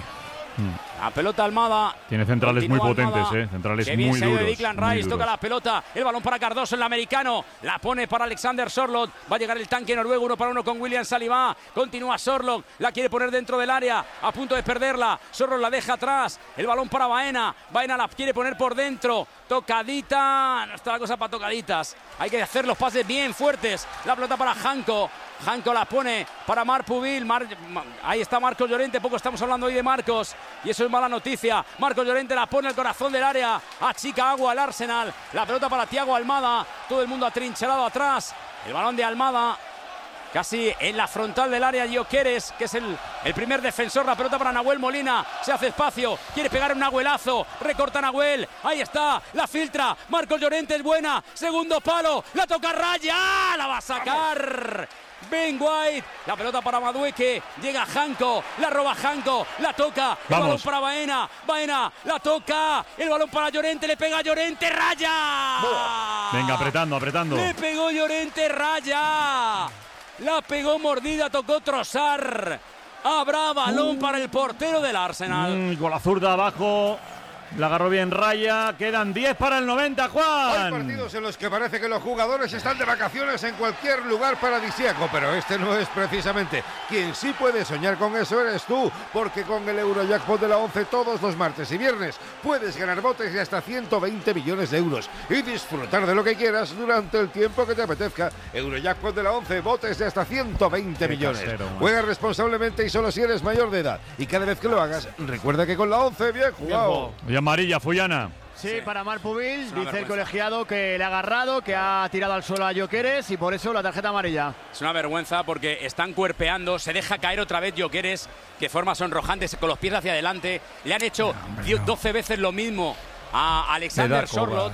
La pelota Almada. Tiene centrales Continúa muy potentes, Almada. eh. Centrales Qué bien muy se ha ido duros. de Declan muy Rice, toca duros. la pelota, el balón para Cardoso, el americano, la pone para Alexander Sorloth, va a llegar el tanque noruego, uno para uno con William Saliba, continúa Sorloth, la quiere poner dentro del área, a punto de perderla, Sorloth la deja atrás, el balón para Baena, Baena la quiere poner por dentro, tocadita, no está la cosa para tocaditas, hay que hacer los pases bien fuertes, la pelota para Janko, Janko la pone para Marc Pubil, Mar, ahí está Marcos Llorente, poco estamos hablando hoy de Marcos, y eso es mala noticia, Marcos Llorente la pone al corazón del área, achica agua al Arsenal, la pelota para Thiago Almada, todo el mundo atrincherado atrás, el balón de Almada, casi en la frontal del área, Gyökeres, que es el, el primer defensor, la pelota para Nahuel Molina, se hace espacio, quiere pegar un Nahuelazo, recorta Nahuel, ahí está, la filtra, Marcos Llorente es buena, segundo palo, la toca Raya, la va a sacar Ben White, la pelota para Madueke, llega Janko, la roba Janko, la toca, el Vamos. balón para Baena, Baena, la toca, el balón para Llorente, le pega Llorente, Raya. Venga, apretando, apretando. Le pegó Llorente, Raya. La pegó mordida, tocó Trossard. Habrá balón para el portero del Arsenal. Mm, con la zurda abajo. La agarró bien Raya. Quedan diez para el noventa, Hay Juan. partidos en los que parece que los jugadores están de vacaciones en cualquier lugar paradisíaco, pero este no es precisamente. Quien sí puede soñar con eso eres tú, porque con el Eurojackpot de la once todos los martes y viernes puedes ganar botes de hasta ciento veinte millones de euros y disfrutar de lo que quieras durante el tiempo que te apetezca. Eurojackpot de la once, botes de hasta ciento veinte millones. casero, Juega responsablemente y solo si eres mayor de edad. Y cada vez que lo hagas, recuerda que con la once, bien jugado. Y amarilla, Fullana. Sí, para Marc Pubil, dice el vergüenza. colegiado que le ha agarrado, que ha tirado al suelo a Gyökeres y por eso la tarjeta amarilla. Es una vergüenza porque están cuerpeando, se deja caer otra vez Gyökeres, que forma sonrojante con los pies hacia adelante. Le han hecho doce veces lo mismo a Alexander Sorloth.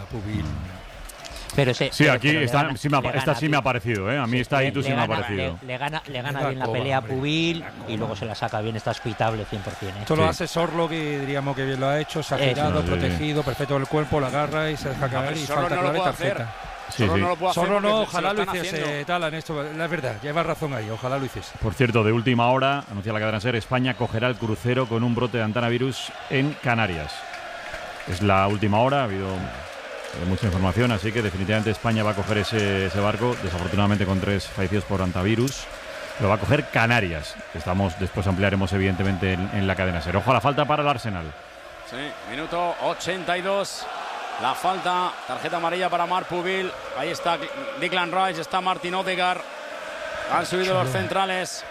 Pero ese, Sí, pero- aquí pero le esta, gana- sí me ha, le esta gana sí me ha parecido, ¿eh? A mí esta le- Itu sí le me ha gana- parecido. Le, le gana, le gana La bien la coba, pelea a hombre. Pubil y luego se la saca bien, está hospitable cien por cien. ¿eh? Esto lo Sí. hace Sorloth, que diríamos que bien lo ha hecho, se ha Eso. girado, Sí, sí, sí. protegido, perfecto el cuerpo, la agarra y se deja caer pero y Sorloth falta no lo clara y puede hacer. tarjeta. Sí, Sorloth sí. no lo puede hacer Sorloth porque no, se- se ojalá lo están hiciese haciendo. tal en esto, la verdad, lleva razón ahí, ojalá lo hiciese. Por cierto, de última hora, anuncia la cadena SER, España cogerá el crucero con un brote de antanavirus en Canarias. Es la última hora, ha habido eh, mucha información, así que definitivamente España va a coger ese, ese barco, desafortunadamente con tres fallecidos por antivirus. Lo va a coger Canarias. Estamos, después ampliaremos evidentemente en, en la cadena SER. Ojo a la falta para el Arsenal. Sí, minuto ochenta y dos. La falta, tarjeta amarilla para Marc Pubil. Ahí está Declan Rice, está Martin Odegaard. Han subido los centrales.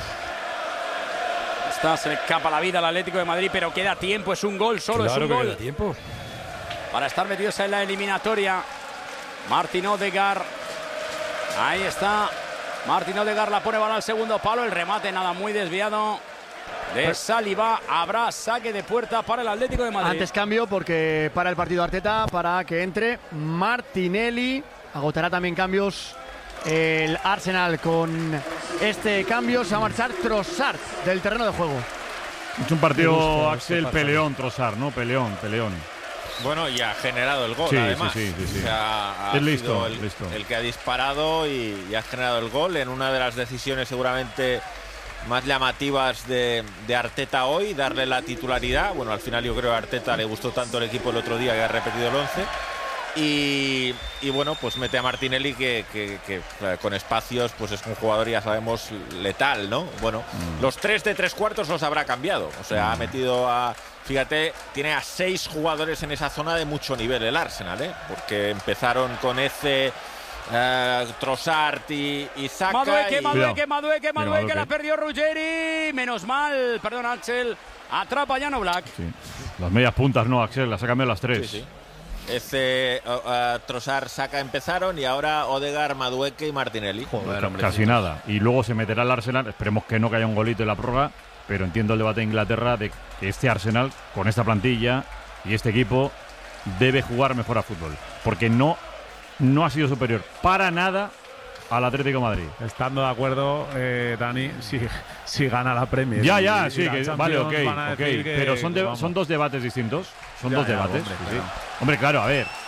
Está, se le escapa la vida al Atlético de Madrid, pero queda tiempo, es un gol, solo Claro es un que gol. queda tiempo. Para estar metidos en la eliminatoria. Martin Odegaard. Ahí está. Martin Odegaard la pone balón al segundo palo. El remate nada muy desviado de Saliba. Habrá saque de puerta para el Atlético de Madrid. Antes cambio porque para el partido Arteta, para que entre Martinelli. Agotará también cambios el Arsenal con este cambio. Se va a marchar Trossard del terreno de juego. Es un partido, Axel, peleón, Trossard, ¿no? Peleón, peleón. Bueno, y ha generado el gol, Sí, además. sí, sí, sí, sí. O sea, ha Es listo, sido el, listo. el que ha disparado y, y ha generado el gol en una de las decisiones seguramente más llamativas de, de Arteta hoy, darle la titularidad. Bueno, al final yo creo que a Arteta le gustó tanto el equipo el otro día que ha repetido el once. Y, y bueno, pues mete a Martinelli que, que, que, eh, con espacios pues es un jugador, ya sabemos, letal, ¿no? Bueno, Mm. los tres de tres cuartos los habrá cambiado. O sea, ha metido a... Fíjate, tiene a seis jugadores en esa zona de mucho nivel el Arsenal, ¿eh? Porque empezaron con ese... Eh, Trossard y, y Saka. Madueke, y- Madueke, Madueke, Mira, Madueke, la Madueke. perdió Ruggeri. Menos mal, perdón, Axel. Atrapa a Jan Black. Sí. Las medias puntas no, Axel, las ha cambiado las tres. Sí, sí. Ese uh, uh, Trossard, Saka empezaron y ahora Odegaard, Madueke y Martinelli. Joder, hombre, casi nada. Y luego se meterá el Arsenal. Esperemos que no, que haya un golito en la prórroga. Pero entiendo el debate de Inglaterra de que este Arsenal, con esta plantilla y este equipo, debe jugar mejor a fútbol. Porque no, no ha sido superior para nada al Atlético de Madrid. Estando de acuerdo, eh, Dani, si, si gana la Premier. Ya, y- ya, y sí, la que, Champions vale, ok, van a ok. decir que, Pero son, de- vamos. son dos debates distintos. Son Ya, dos ya, debates. hombre, sí, sí. claro. Hombre, claro, a ver.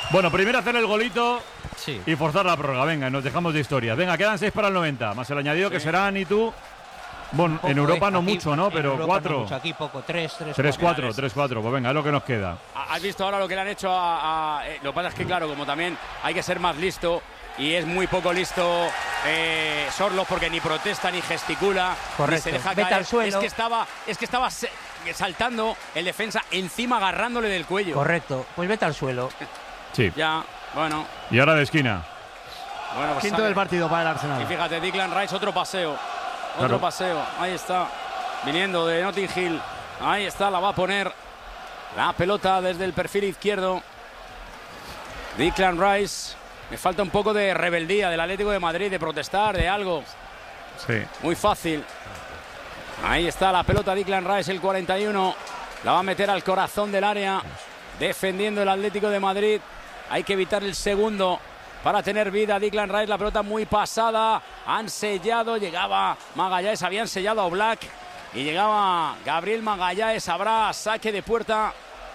Bueno, primero hacer el golito Sí. y forzar la prórroga. Venga, nos dejamos de historias. Venga, quedan seis para el noventa. Más el añadido Sí. que serán y tú. Bueno, Poco, en Europa eh, no aquí- mucho, ¿no? en Pero Europa cuatro. no mucho, aquí poco, tres, tres, tres, cuatro. cuatro, tres, cuatro. Pues venga, es lo que nos queda. ¿Has visto ahora lo que le han hecho a, a- eh, lo que pasa es que, claro, como también hay que ser más listo y es muy poco listo eh, Sorloth porque ni protesta ni gesticula, Correcto. ni se deja Vete caer. al suelo. Es que estaba, es que estaba se- saltando el defensa encima agarrándole del cuello. Correcto, pues vete al suelo. Sí. Ya, bueno, Y ahora de esquina. bueno, pues Quinto sale. del partido para el Y Arsenal. fíjate, Declan Rice, otro paseo. Otro Claro. paseo. Ahí está. Viniendo de Notting Hill. Ahí está, la va a poner. La pelota desde el perfil izquierdo. Declan Rice. Me falta un poco de rebeldía del Atlético de Madrid, de protestar, de algo. Sí. Muy fácil. Ahí está la pelota, Declan Rice, el cuarenta y uno. La va a meter al corazón del área. Defendiendo el Atlético de Madrid. Hay que evitar el segundo para tener vida. Declan Rice, la pelota muy pasada. Han sellado, llegaba Magallanes, habían sellado a Oblak. Y llegaba Gabriel Magallanes. Habrá saque de puerta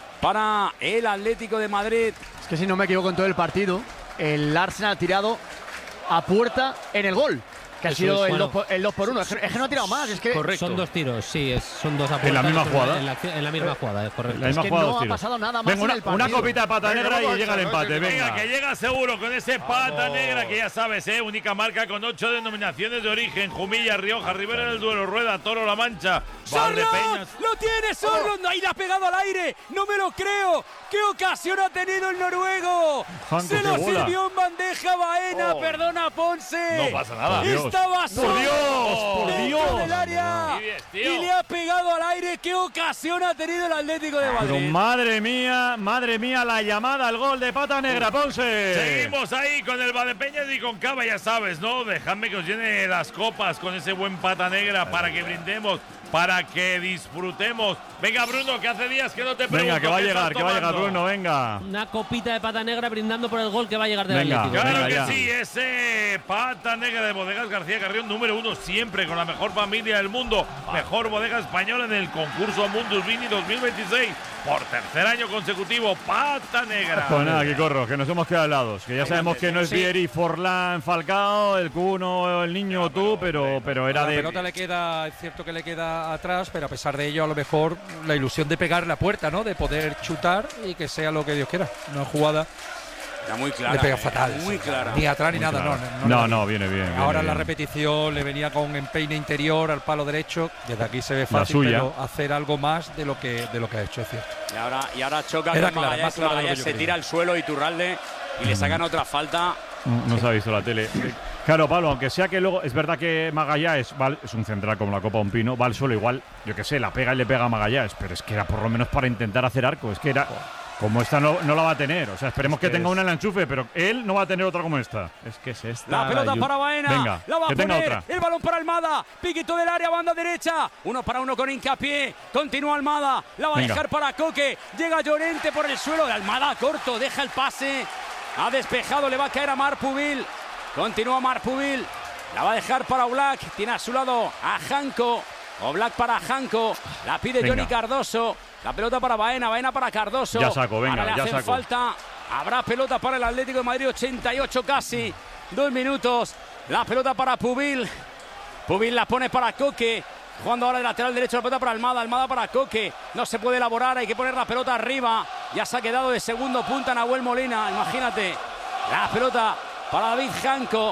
para el Atlético de Madrid. Es que si no me equivoco en todo el partido, el Arsenal ha tirado a puerta en el gol, que ha Eso sido es, el, bueno. dos por, el dos por uno. Es que, es que no ha tirado más, es que, Correcto. Son dos tiros, sí, es, son dos ¿En la apuestas, misma son jugada? En la, acción- en la misma jugada, es correcto. La misma es que jugada, no dos ha tiros. pasado nada más Venga, en una, el partido. una copita de pata Venga, negra y vamos llega el a echar, empate. venga, Venga. Que llega seguro con ese pata negra que ya sabes, ¿eh? Única marca con ocho denominaciones de origen: Jumilla, Rioja, Ribera del Duero, Rueda, Toro, La Mancha, Valdepeñas. ¡Sorloth! ¡Lo tiene Sorloth! ¡Ahí la ha pegado al aire! ¡No me lo creo! ¡Qué ocasión ha tenido el noruego! Janko, ¡Se lo qué bola. sirvió en bandeja Baena! Oh. ¡Perdona, Ponce! No pasa nada. Por Dios. ¡Estaba solo! ¡Por Dios! ¡Por dentro Dios! del área! Muy bien, tío. Y le ha pegado al aire. ¡Qué ocasión ha tenido el Atlético de Pero Madrid! madre mía, madre mía, la llamada al gol de pata negra, Ponce. Seguimos ahí con el Valdepeñas y con Cava, ya sabes, ¿no? Dejadme que os llene las copas con ese buen pata negra para que brindemos, para que disfrutemos. Venga, Bruno, que hace días que no te pregunto. Venga, que va a ¿qué llegar, estás que va a llegar, tomando? Bruno, venga. Una copita de pata negra brindando por el gol que va a llegar del Venga, Atlético. Claro Venga, que ya. sí, ese pata negra de Bodegas García Carrión, número uno siempre, con la mejor familia del mundo, mejor bodega española en el concurso Mundus Vini dos mil veintiséis, por tercer año consecutivo, pata negra. Pues nada, aquí corro, que nos hemos quedado helados. Que ya sabemos que no es Sí. Vieri, Forlán, Falcao, el Cuno, el niño o tú, pero, pero era la de. pelota le queda, es cierto que le queda atrás, pero a pesar de ello, a lo mejor la ilusión de pegar la puerta, ¿no? De poder chutar y que sea lo que Dios quiera. Una jugada Era muy clara. le pega eh, fatal. Muy clara. Ni atrás ni Muy nada, clara. no. No, no, le- no, viene bien. viene Ahora en la bien. repetición le venía con empeine interior al palo derecho. Desde aquí se ve fácil, suya. pero hacer algo más de lo que de lo que ha hecho, es cierto. Y ahora, y ahora choca Era con clara, Magallanes, más clara de lo que Magallanes yo se creía. tira al suelo y Turralde y le sacan otra falta. No, no se ha visto la tele. Claro, Pablo, aunque sea que luego. Es verdad que Magallanes va al- es un central como la Copa un Pino, va al suelo igual, yo que sé, la pega y le pega a Magallanes, pero es que era por lo menos para intentar hacer arco. Es que era. Como esta no, no la va a tener. O sea, esperemos que, que tenga es- una en el enchufe, pero él no va a tener otra como esta. Es que es esta. La pelota Yu- para Baena. Venga, la va a que tenga poner. otra. El balón para Almada. Piquito del área, banda derecha. Uno para uno con hincapié. Continúa Almada. La va a Venga. dejar para Coque. Llega Llorente por el suelo. Almada corto. Deja el pase. Ha despejado. Le va a caer a Marpubil. Continúa Marpubil. La va a dejar para Oblak. Tiene a su lado a Janko. Oblak para Janko. La pide Venga. Johnny Cardoso. La pelota para Baena. Baena para Cardoso. Ya saco, venga, Ahora le ya hacen saco. falta. Habrá pelota para el Atlético de Madrid. ochenta y ocho casi. Dos minutos. La pelota para Pubil. Pubil la pone para Coque. Jugando ahora de lateral derecho, la pelota para Almada. Almada para Coque. No se puede elaborar. Hay que poner la pelota arriba. Ya se ha quedado de segundo punta Nahuel Molina. Imagínate. La pelota para David Janko.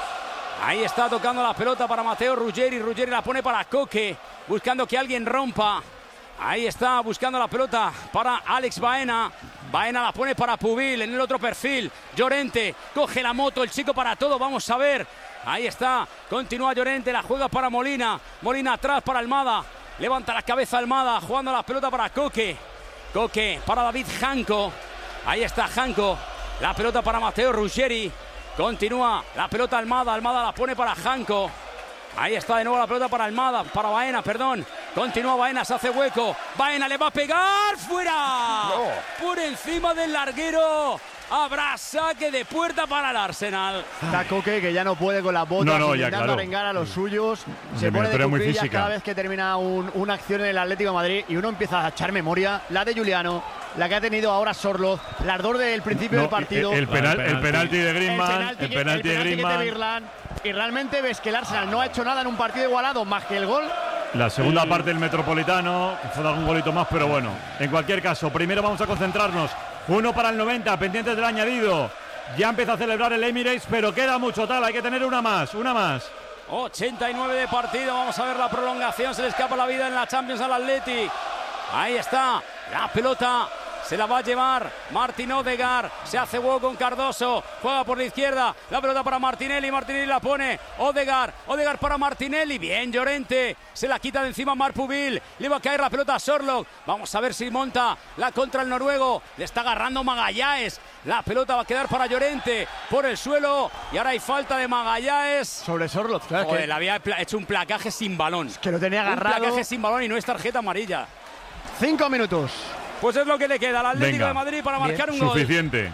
Ahí está tocando la pelota para Mateo Ruggeri. Ruggeri la pone para Coque. Buscando que alguien rompa. Ahí está buscando la pelota para Alex Baena. Baena la pone para Pubil en el otro perfil. Llorente coge la moto, el chico para todo. Vamos a ver. Ahí está. Continúa Llorente. La juega para Molina. Molina atrás para Almada. Levanta la cabeza Almada. Jugando la pelota para Coque. Coque para David Janko. Ahí está Janko. La pelota para Mateo Ruggeri. Continúa la pelota Almada. Almada la pone para Janko. Ahí está de nuevo la pelota para Almada, para Baena, perdón. Continúa Baena, se hace hueco. Baena le va a pegar, fuera. No. Por encima del larguero. Habrá saque de puerta para el Arsenal. Está Coque, que ya no puede con las botas, No, no, ya, intentando claro. arengar a los suyos. Se De pone de pero muy cuclillas física. cada vez que termina un- una acción en el Atlético de Madrid y uno empieza a echar memoria. La de Juliano, la que ha tenido ahora Sorloz, las dos del principio No, del partido. el, el penal- el penalti de Griezmann, El penalti el que- penalti el de penalti que Griezmann. te Virlan. Y realmente ves que el Arsenal no ha hecho nada en un partido igualado más que el gol. La segunda parte del Metropolitano, quizá algún golito más, pero bueno. En cualquier caso, primero vamos a concentrarnos. Uno para el noventa, pendientes del añadido. Ya empieza a celebrar el Emirates, pero queda mucho tal. Hay que tener una más, una más. ochenta y nueve de partido. Vamos a ver la prolongación. Se le escapa la vida en la Champions al Atleti. Ahí está. La pelota se la va a llevar Martin Odegaard. Se hace hueco con Cardoso. Juega por la izquierda. La pelota para Martinelli. Martinelli la pone. Odegaard. Odegaard para Martinelli. Bien, Llorente. Se la quita de encima Marpubil. Le va a caer la pelota a Sorloth. Vamos a ver si monta la contra el noruego. Le está agarrando Magallanes. La pelota va a quedar para Llorente por el suelo. Y ahora hay falta de Magallanes. Sobre Sorloth, claro. Joder, que, le había pla- hecho un placaje sin balón. que lo tenía agarrado. Un placaje sin balón y no es tarjeta amarilla. Cinco minutos. Pues es lo que le queda al Atlético Venga. de Madrid para Bien. marcar un gol. Suficiente.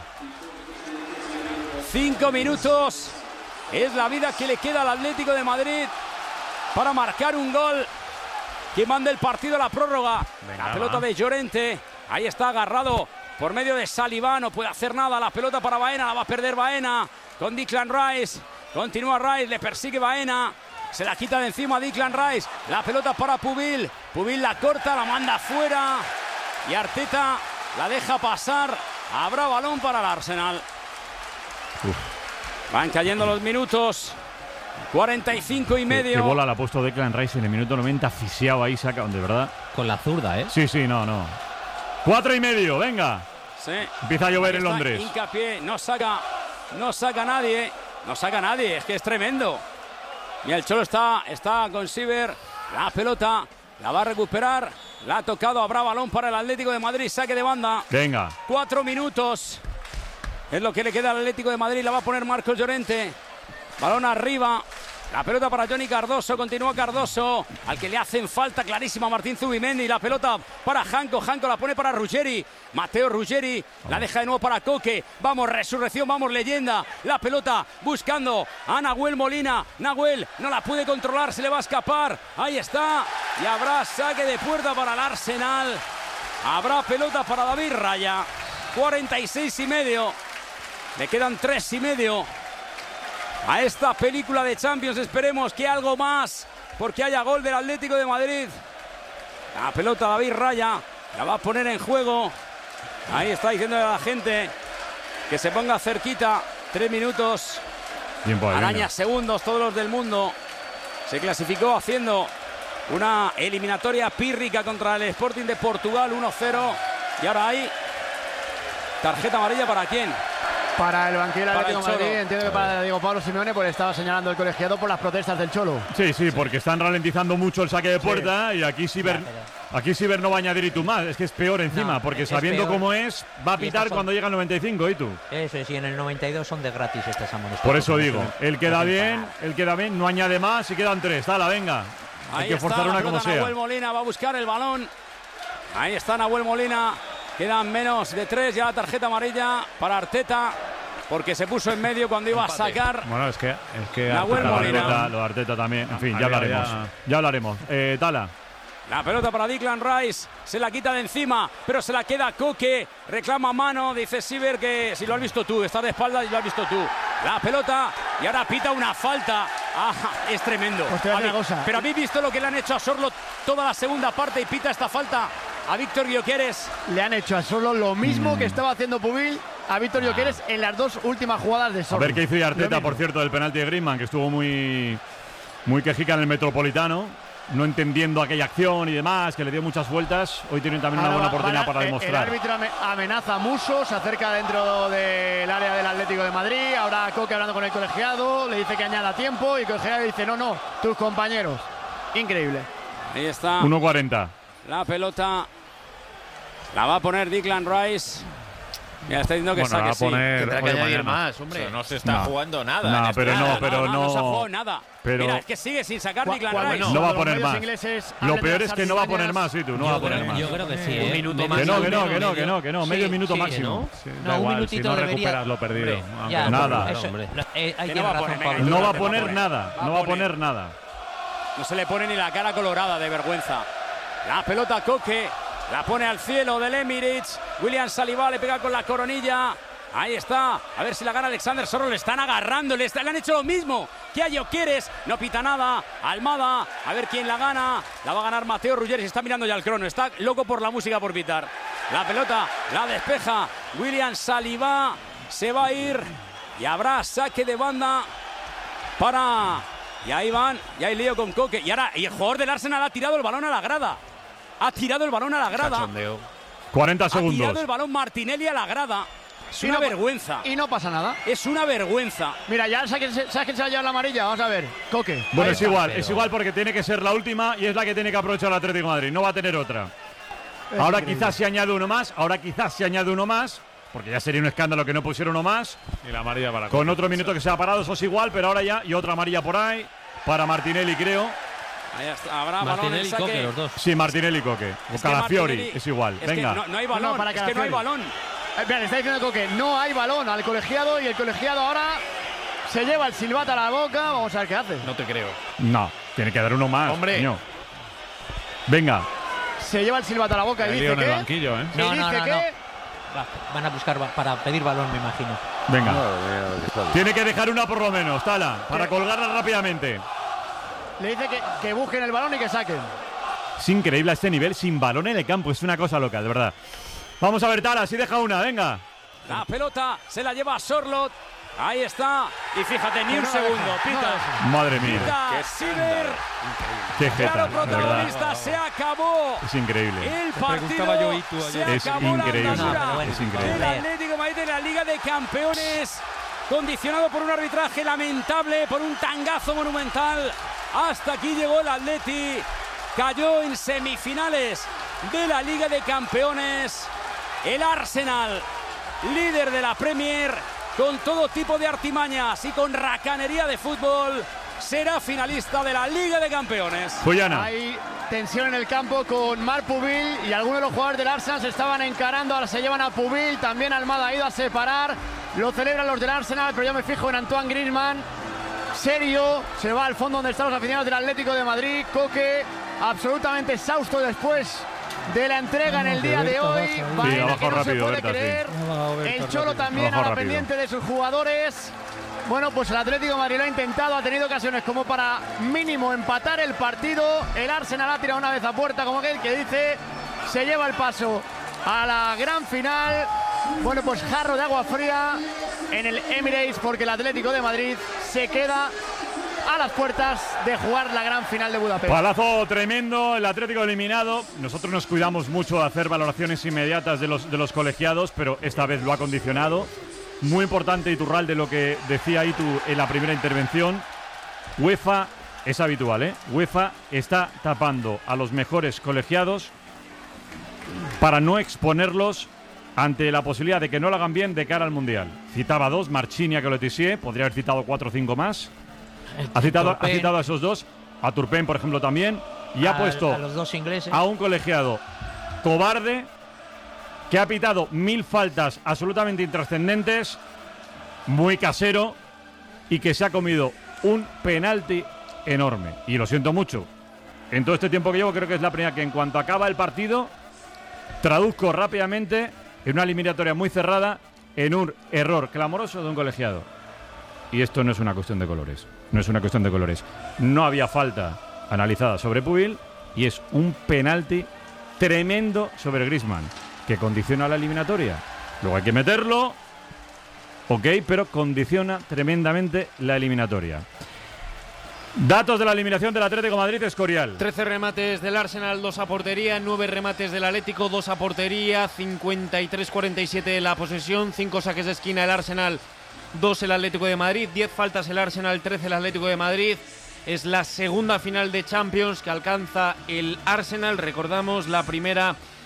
Cinco minutos. Es la vida que le queda al Atlético de Madrid para marcar un gol que manda el partido a la prórroga. Venga, la pelota va. de Llorente. Ahí está agarrado por medio de Saliba. No puede hacer nada. La pelota para Baena. La va a perder Baena con Declan Rice. Continúa Rice. Le persigue Baena. Se la quita de encima Declan Rice. La pelota para Pubil. Pubil la corta. La manda fuera. Y Arteta la deja pasar. Habrá balón para el Arsenal. Van cayendo los minutos. cuarenta y cinco y Qué, medio. qué bola la ha puesto Declan Rice en el minuto noventa, asfixiado ahí, saca, de verdad. Con la zurda, ¿eh? Sí, sí, no, no. Cuatro y medio, venga. Sí. Empieza a llover Ahí en está, Londres. Hincapié, no saca, no saca nadie, no saca nadie, es que es tremendo. Y el Cholo está, está con Siever, la pelota, la va a recuperar, la ha tocado, habrá balón para el Atlético de Madrid, saque de banda. Venga. Cuatro minutos, es lo que le queda al Atlético de Madrid, la va a poner Marcos Llorente. Balón arriba. La pelota para Johnny Cardoso, continúa Cardoso, al que le hacen falta clarísima a Martín Zubimendi. La pelota para Janko, Janko la pone para Ruggeri, Matteo Ruggeri, la deja de nuevo para Coque. Vamos, resurrección, vamos, leyenda. La pelota buscando a Nahuel Molina. Nahuel no la puede controlar, se le va a escapar. Ahí está, y habrá saque de puerta para el Arsenal. Habrá pelota para David Raya. cuarenta y seis y medio. Le quedan tres y medio a esta película de Champions. Esperemos que algo más, porque haya gol del Atlético de Madrid. La pelota David Raya la va a poner en juego. Ahí está diciendo a la gente que se ponga cerquita. Tres minutos. Tiempo ahí, Araña venga. segundos, todos los del mundo. Se clasificó haciendo una eliminatoria pírrica contra el Sporting de Portugal, uno cero. Y ahora hay tarjeta amarilla para quién. Para el banquillo del Para Atlético el de Madrid, Cholo. entiendo que para Diego Pablo Simeone, pues estaba señalando el colegiado por las protestas del Cholo. Sí, sí, porque están ralentizando mucho el saque de puerta y aquí Siever, Ya, aquí Siever no va a añadir y tú más. Es que es peor encima, No, porque es sabiendo peor. cómo es, va a Y pitar estas son- cuando llega el noventa y cinco, ¿y tú? Eso es, y en el noventa y dos son de gratis estas amonestas. Por eso digo, él queda bien, él queda bien, no añade más y quedan tres. Dala, venga. Hay Ahí que está forzar la una como pelota, sea. Nahuel Molina va a buscar el balón. Ahí está Nahuel Molina. Quedan menos de tres. Ya la tarjeta amarilla para Arteta, porque se puso en medio cuando iba a sacar. Bueno, es que, es que Nahuel Arteta, Molina. Arteta, lo de Arteta también. En fin, ya Había hablaremos. ya- Ya hablaremos. Eh, Tala. La pelota para Declan Rice. Se la quita de encima, pero se la queda Coque. Reclama mano. Dice Siever que si lo has visto tú, estás de espaldas y lo has visto tú. La pelota y ahora pita una falta. Ah, es tremendo. Pues te voy a decir A mí- una cosa. Pero habéis visto lo que le han hecho a Sorloth toda la segunda parte y pita esta falta a Víctor Gyökeres. Le han hecho a Solo lo mismo Mm. que estaba haciendo Pubil a Víctor Gyökeres en las dos últimas jugadas de A Solo. ver qué hizo y Lo Arteta, mismo. por cierto, del penalti de Griezmann, que estuvo muy, muy quejica en el Metropolitano. No entendiendo aquella acción y demás, que le dio muchas vueltas. Hoy tienen también una Ahora buena va- oportunidad van a- para el- demostrar. El árbitro ame- amenaza a Musso, se acerca dentro del área del Atlético de Madrid. Ahora Coque hablando con el colegiado, le dice que añada tiempo y el colegiado dice no, no, tus compañeros. Increíble. Ahí está. uno cuarenta. La pelota la va a poner Declan Rice. Mira, está diciendo que Bueno, va saque, a poner- sí. Tendrá que Hoy añadir mañana. más, hombre. No se está No. jugando nada. No, en este pero no, momento. pero no, no, no. se ha jugado nada. Pero- Mira, es que sigue sin sacar Cua- Declan cuando- Rice. No va a los poner medios más. ingleses Lo hablan de peor las es que no va a poner artimañas. más, sí, tú, no va a poner más. Yo creo que sí, Un ¿eh? minuto Medio- más. Que no, que no, medio- que no, que no, que no, Sí, medio minuto sí, máximo. ¿no? Sí, No, da un igual, si minutito no debería- recuperas lo perdido. Hombre, Aunque Ya, nada. eso, hombre. no, eh, hay Que que no va a razón, poner, Pablo. venga, No va a Va a poner poner. nada, Va a no va a poner. poner nada. No se le pone ni la cara colorada de vergüenza. La pelota Coque, la pone al cielo del Emirates. William Saliba le pega con la coronilla. Ahí está. A ver si la gana Alexander Soro. Le están agarrando. Le, está- le han hecho lo mismo que a Gyökeres. No pita nada. Almada. A ver quién la gana. La va a ganar Mateo Ruggeri. Se está mirando ya el crono. Está loco por la música por pitar. La pelota la despeja William Saliba. Se va a ir. Y habrá saque de banda para... Y ahí van. Y hay lío con Coque. Y ahora y el jugador del Arsenal ha tirado el balón a la grada. Ha tirado el balón a la grada. Cachondeo. cuarenta Ha tirado segundos. el balón Martinelli a la grada. Es Y una no pa- vergüenza. Y no pasa nada. Es una vergüenza. Mira, ya sabes quién se, ¿sabes quién se va a llevar la amarilla. Vamos a ver. Coque. Bueno, Ahí es está. igual, es igual porque tiene que ser la última y es la que tiene que aprovechar el Atlético de Madrid. No va a tener otra. Es Ahora increíble. quizás se añade uno más, ahora quizás se añade uno más, porque ya sería un escándalo que no pusiera uno más. Y la amarilla para Con otro minuto que se ha parado, eso es igual, pero ahora ya, y otra amarilla por ahí, para Martinelli, creo. Ahí está. Habrá balón en Martinelli y saque. Coque, los dos. Sí, Martinelli y Coque. O Es que Calafiori, Martinelli- es igual. Es Venga. que no, no hay balón. No, para es que no hay Calafiori. balón. Eh, mira, le está diciendo Coque, no hay balón al colegiado y el colegiado ahora se lleva el silbato a la boca. Vamos a ver qué hace. No te creo. No, tiene que dar uno más. Hombre. coño. Venga. Se lleva el silbato a la boca y Hay dice lío en el que... banquillo, ¿eh? y No, no, dice no, que... no. Va, van a buscar ba- para pedir balón, me imagino. Venga. Tiene que dejar una por lo menos, Tala, para colgarla rápidamente. Le dice que, que busquen el balón y que saquen. Es increíble a este nivel, sin balón en el campo. Es una cosa loca, de verdad. Vamos a ver, Tala, si deja una, venga. La pelota se la lleva Sorlot. Ahí está. Y fíjate, ni Que un no la segundo. deja, no la Pita. deja. Madre mía. Pita. Sider. Qué jeta, Claro, de verdad. protagonista. Se acabó. Es increíble. El preguntaba partido yo, Itu, se ayer. Es acabó la increíble, andadura No, pero bueno, es increíble. del Atlético de Madrid en la Liga de Campeones, condicionado por un arbitraje lamentable, por un tangazo monumental. Hasta aquí llegó el Atleti, cayó en semifinales de la Liga de Campeones. El Arsenal, líder de la Premier, con todo tipo de artimañas y con racanería de fútbol, será finalista de la Liga de Campeones. Puyana. Hay tensión en el campo con Marc Pubil y algunos de los jugadores del Arsenal se estaban encarando. Ahora se llevan a Pubil. También Almada ha ido a separar. Lo celebran los del Arsenal, pero yo me fijo en Antoine Griezmann. Serio. Se va al fondo donde están los aficionados del Atlético de Madrid. Coque absolutamente exhausto después de la entrega en el día de hoy. Baena abajo que no se rápido, puede Berta, sí. creer. Abajo, Berta, El Cholo rápido. también Abajo ahora rápido. pendiente de sus jugadores. Bueno, pues el Atlético de Madrid lo ha intentado, ha tenido ocasiones como para mínimo empatar el partido. El Arsenal ha tirado una vez a puerta, como aquel que dice, se lleva el paso a la gran final. Bueno, pues jarro de agua fría en el Emirates porque el Atlético de Madrid se queda a las puertas de jugar la gran final de Budapest. Palazo tremendo, el Atlético eliminado. Nosotros nos cuidamos mucho de hacer valoraciones inmediatas de los, de los colegiados, pero esta vez lo ha condicionado. Muy importante, Iturralde, lo que decía Itu en la primera intervención. UEFA es habitual, ¿eh? UEFA está tapando a los mejores colegiados para no exponerlos ante la posibilidad de que no lo hagan bien de cara al Mundial. Citaba dos, Marchini y Coletissier, podría haber citado cuatro o cinco más. Ha citado, ha Turpin, citado a esos dos, a Turpin, por ejemplo, también, y ha a- puesto a los dos ingleses. a un colegiado cobarde que ha pitado mil faltas absolutamente intrascendentes, muy casero, y que se ha comido un penalti enorme. Y lo siento mucho. En todo este tiempo que llevo, creo que es la primera que en cuanto acaba el partido, traduzco rápidamente en una eliminatoria muy cerrada en un error clamoroso de un colegiado. Y esto no es una cuestión de colores. No es una cuestión de colores. No había falta analizada sobre Pubil y es un penalti tremendo sobre Griezmann que condiciona la eliminatoria. Luego hay que meterlo, ok, pero condiciona tremendamente la eliminatoria. Datos de la eliminación del Atlético de Madrid, Escorial. trece remates del Arsenal, dos a portería, nueve remates del Atlético, dos a portería, cincuenta y tres cuarenta y siete la posesión, cinco saques de esquina el Arsenal, dos el Atlético de Madrid, diez faltas el Arsenal, trece el Atlético de Madrid. Es la segunda final de Champions que alcanza el Arsenal, recordamos la primera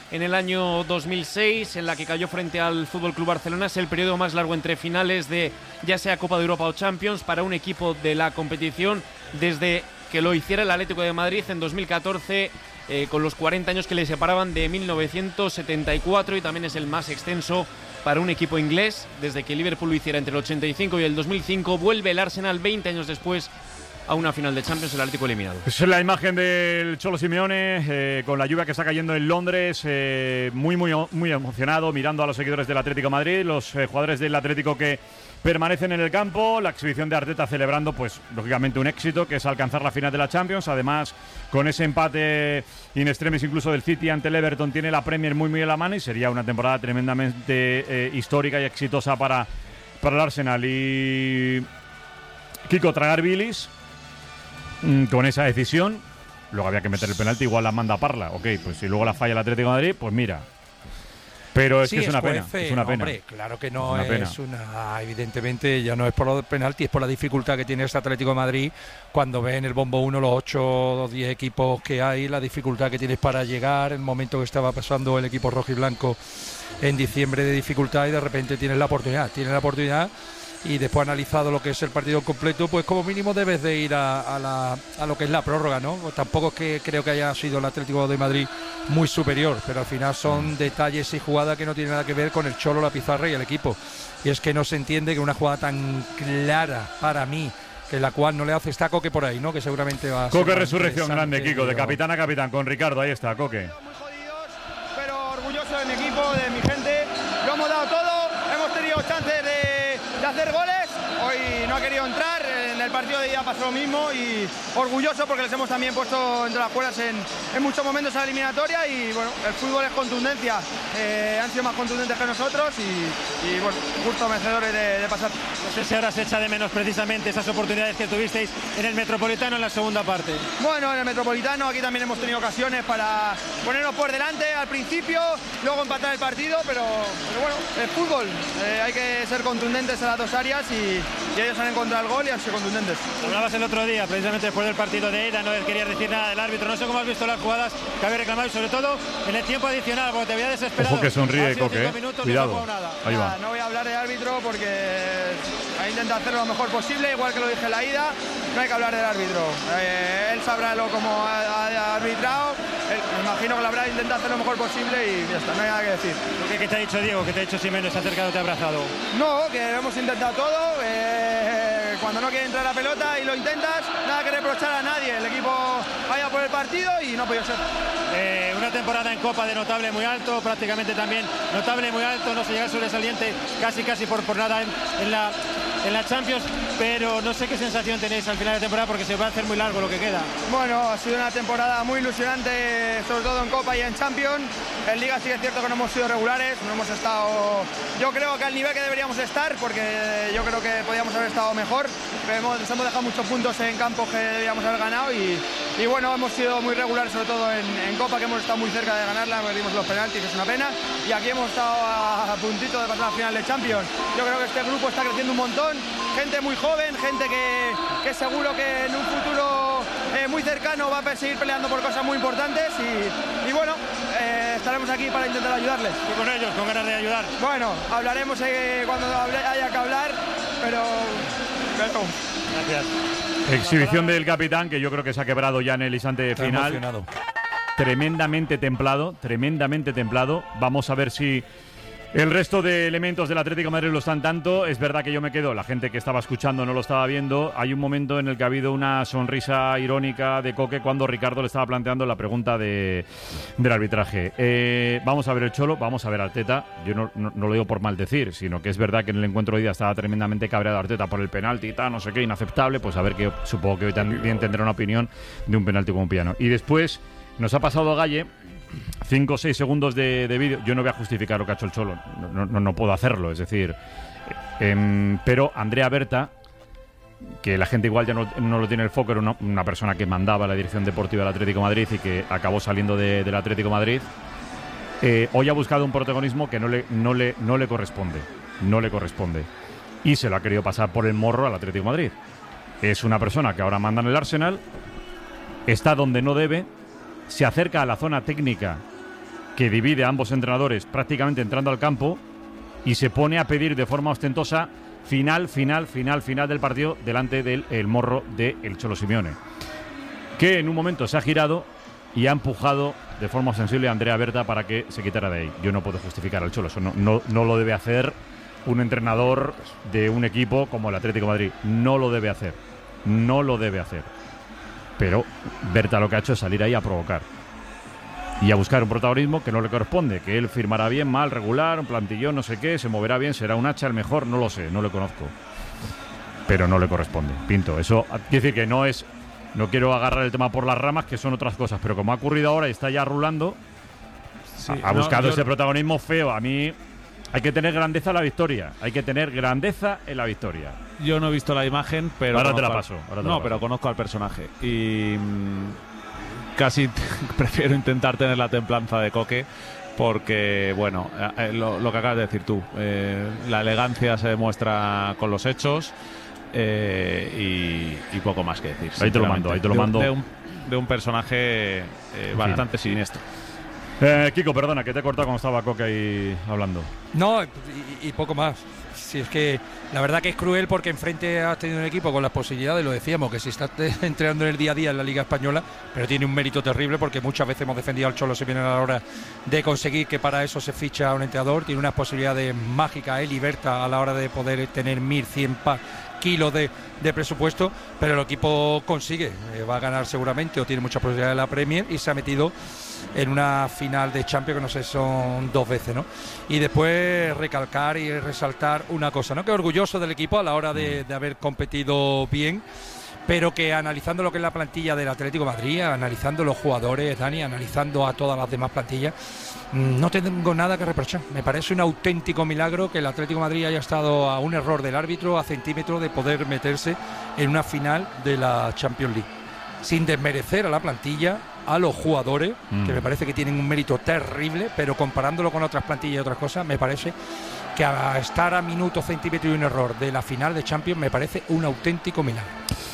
en el año dos mil seis, en la que cayó frente al F C Barcelona. Es el periodo más largo entre finales de ya sea Copa de Europa o Champions para un equipo de la competición desde que lo hiciera el Atlético de Madrid en dos mil catorce, eh, con los cuarenta años que le separaban de mil novecientos setenta y cuatro, y también es el más extenso para un equipo inglés desde que Liverpool lo hiciera entre el ochenta y cinco y el dos mil cinco. Vuelve el Arsenal veinte años después a una final de Champions, el Atlético eliminado. Es la imagen del Cholo Simeone eh, con la lluvia que está cayendo en Londres, eh, muy, muy, muy emocionado, mirando a los seguidores del Atlético de Madrid, los eh, jugadores del Atlético que permanecen en el campo, la exhibición de Arteta celebrando, pues, lógicamente un éxito, que es alcanzar la final de la Champions. Además, con ese empate in extremis incluso del City ante el Everton, tiene la Premier muy, muy en la mano y sería una temporada tremendamente eh, histórica y exitosa para, para el Arsenal. Y Kiko, tragar bilis con esa decisión. Luego había que meter el penalti, igual la manda Parla. Ok, pues si luego la falla el Atlético de Madrid, pues mira. Pero es sí, que es, es una juez, pena, es una pena. Hombre, claro que no es una, es una, evidentemente ya no es por los penaltis, es por la dificultad que tiene este Atlético de Madrid cuando ve en el bombo uno los ocho o diez equipos que hay, la dificultad que tienes para llegar, el momento que estaba pasando el equipo rojo y blanco en diciembre de dificultad, y de repente tienes la oportunidad, tienes la oportunidad y después analizado lo que es el partido completo, pues como mínimo debes de ir a, a, la, a lo que es la prórroga, ¿no? Pues tampoco es que creo que haya sido el Atlético de Madrid muy superior, pero al final son detalles y jugadas que no tienen nada que ver con el Cholo, la pizarra y el equipo. Y es que no se entiende que una jugada tan clara para mí, que la cual no le hace, está Coque por ahí, ¿no? Que seguramente va a ser Coque resurrección grande, Kiko, de capitán a capitán, con Ricardo, ahí está, Coque. Muy jodidos, pero orgulloso de mi equipo, de mi gente. Lo hemos dado todo, hemos tenido chances de, de hacer goles. Hoy no ha querido entrar, en el partido de ida pasó lo mismo, y orgulloso porque les hemos también puesto entre las cuerdas en, en muchos momentos a la eliminatoria. Y bueno, el fútbol es contundencia, eh, han sido más contundentes que nosotros y, y bueno, justo merecedores de, de pasar. No sé si ahora se echa de menos precisamente esas oportunidades que tuvisteis en el Metropolitano en la segunda parte. Bueno, en el Metropolitano aquí también hemos tenido ocasiones para ponernos por delante al principio, luego empatar el partido, pero, pero bueno, es fútbol, eh, hay que ser contundentes en las dos áreas y, y ellos han encontrado el gol y han sido contundentes. Hablabas el otro día, precisamente después del partido de ida, no querías decir nada del árbitro, no sé cómo has visto las jugadas que había reclamado y sobre todo en el tiempo adicional, porque te había desesperado. Ojo que sonríe Coque, eh. Cuidado, no, ahí va. No voy a hablar de árbitro porque ha intentado hacerlo lo mejor posible, igual que lo dije en la ida, no hay que hablar del árbitro. Eh, él sabrá lo como ha, ha arbitrado, él, me imagino que lo habrá intentado hacer lo mejor posible y ya está, no hay nada que decir. ¿Qué, qué te ha dicho Diego? ¿Qué te ha dicho Simeone? ¿Se ha acercado, te ha abrazado? No, que hemos intentado todo, eh, cuando no quiere entrar la pelota y lo intentas, nada que reprochar a nadie, el equipo vaya por el partido y no ha podido ser. Eh, una temporada en Copa de notable muy alto, prácticamente también notable muy alto, no se llega sobresaliente casi casi por, por nada en, en la en la Champions, pero no sé qué sensación tenéis al final de temporada porque se va a hacer muy largo lo que queda. Bueno, ha sido una temporada muy ilusionante, sobre todo en Copa y en Champions. En Liga sí que es cierto que no hemos sido regulares, no hemos estado, yo creo que al nivel que deberíamos estar, porque yo creo que podíamos haber estado mejor, pero hemos, nos hemos dejado muchos puntos en campos que deberíamos haber ganado y, y bueno, hemos sido muy regulares, sobre todo en, en Copa, que hemos estado muy cerca de ganarla, perdimos los penaltis, es una pena, y aquí hemos estado a, a puntito de pasar a la final de Champions. Yo creo que este grupo está creciendo un montón, gente muy joven, gente que, que seguro que en un futuro eh, muy cercano va a seguir peleando por cosas muy importantes y, y bueno, eh, estaremos aquí para intentar ayudarles. Y con ellos, con ganas de ayudar. Bueno, hablaremos eh, cuando hable, haya que hablar, pero... pero... Gracias. Exhibición del capitán, que yo creo que se ha quebrado ya en el instante Está final. emocionado. Tremendamente templado, tremendamente templado. Vamos a ver si el resto de elementos del Atlético de Madrid lo están tanto. Es verdad que yo me quedo, la gente que estaba escuchando no lo estaba viendo. Hay un momento en el que ha habido una sonrisa irónica de Coque cuando Ricardo le estaba planteando la pregunta de, del arbitraje. Eh, vamos a ver el Cholo, vamos a ver a Arteta. Yo no, no, no lo digo por maldecir, sino que es verdad que en el encuentro de hoy estaba tremendamente cabreado Arteta por el penalti y tal, no sé qué, inaceptable. Pues a ver que supongo que hoy también tendrá una opinión de un penalti como un piano. Y después nos ha pasado Galle cinco o seis segundos de, de vídeo. Yo no voy a justificar lo que ha hecho el Cholo, no, no, no puedo hacerlo, es decir, eh, pero Andrea Berta, que la gente igual ya no, no lo tiene el foco, era una, una persona que mandaba la dirección deportiva del Atlético de Madrid y que acabó saliendo de, del Atlético de Madrid, eh, hoy ha buscado un protagonismo que no le, no, le, no le corresponde, no le corresponde, y se lo ha querido pasar por el morro al Atlético de Madrid. Es una persona que ahora manda en el Arsenal, está donde no debe, se acerca a la zona técnica que divide a ambos entrenadores prácticamente entrando al campo y se pone a pedir de forma ostentosa final, final, final, final del partido delante del el morro del Cholo Simeone, que en un momento se ha girado y ha empujado de forma sensible a Andrea Berta para que se quitara de ahí. Yo no puedo justificar al Cholo, eso no, no, no lo debe hacer un entrenador de un equipo como el Atlético de Madrid. No lo debe hacer, no lo debe hacer. Pero Berta lo que ha hecho es salir ahí a provocar y a buscar un protagonismo que no le corresponde, que él firmará bien, mal, regular, un plantillón, no sé qué, se moverá bien, será un hacha, el mejor, no lo sé, no le conozco. Pero no le corresponde, Pinto. Eso quiere decir que no es... No quiero agarrar el tema por las ramas, que son otras cosas, pero como ha ocurrido ahora y está ya rulando, sí, ha, ha buscado no, yo... ese protagonismo feo. A mí hay que tener grandeza en la victoria, hay que tener grandeza en la victoria. Yo no he visto la imagen, pero... Ahora te la paso. Ahora te no, la paso. Pero conozco al personaje y mmm, casi prefiero intentar tener la templanza de Coque porque, bueno, eh, lo, lo que acabas de decir tú, eh, la elegancia se demuestra con los hechos. Eh, y, y poco más que decir. Ahí te lo mando, ahí te lo mando. De, de, un, de un personaje eh, bastante sí. siniestro. Eh, Kiko, perdona, que te he cortado cuando estaba Coque ahí hablando. No, y, y poco más. Si es que la verdad que es cruel porque enfrente has tenido un equipo con las posibilidades, lo decíamos, que si está entrenando en el día a día en la Liga Española, pero tiene un mérito terrible porque muchas veces hemos defendido al Cholo Simeone a la hora de conseguir que para eso se ficha a un entrenador. Tiene unas posibilidades mágicas, él y Berta, a la hora de poder tener mil cien pa kilos de, de presupuesto, pero el equipo consigue, eh, va a ganar seguramente o tiene muchas posibilidades de la Premier y se ha metido en una final de Champions que no sé, son dos veces, ¿no? Y después recalcar y resaltar una cosa, ¿no? Que orgulloso del equipo a la hora de, de haber competido bien, pero que analizando lo que es la plantilla del Atlético de Madrid, analizando los jugadores, Dani, analizando a todas las demás plantillas, no tengo nada que reprochar. Me parece un auténtico milagro que el Atlético de Madrid haya estado a un error del árbitro, a centímetros de poder meterse en una final de la Champions League, sin desmerecer a la plantilla, a los jugadores, mm. que me parece que tienen un mérito terrible, pero comparándolo con otras plantillas y otras cosas, me parece que a estar a minuto, centímetro y un error de la final de Champions me parece un auténtico milagro.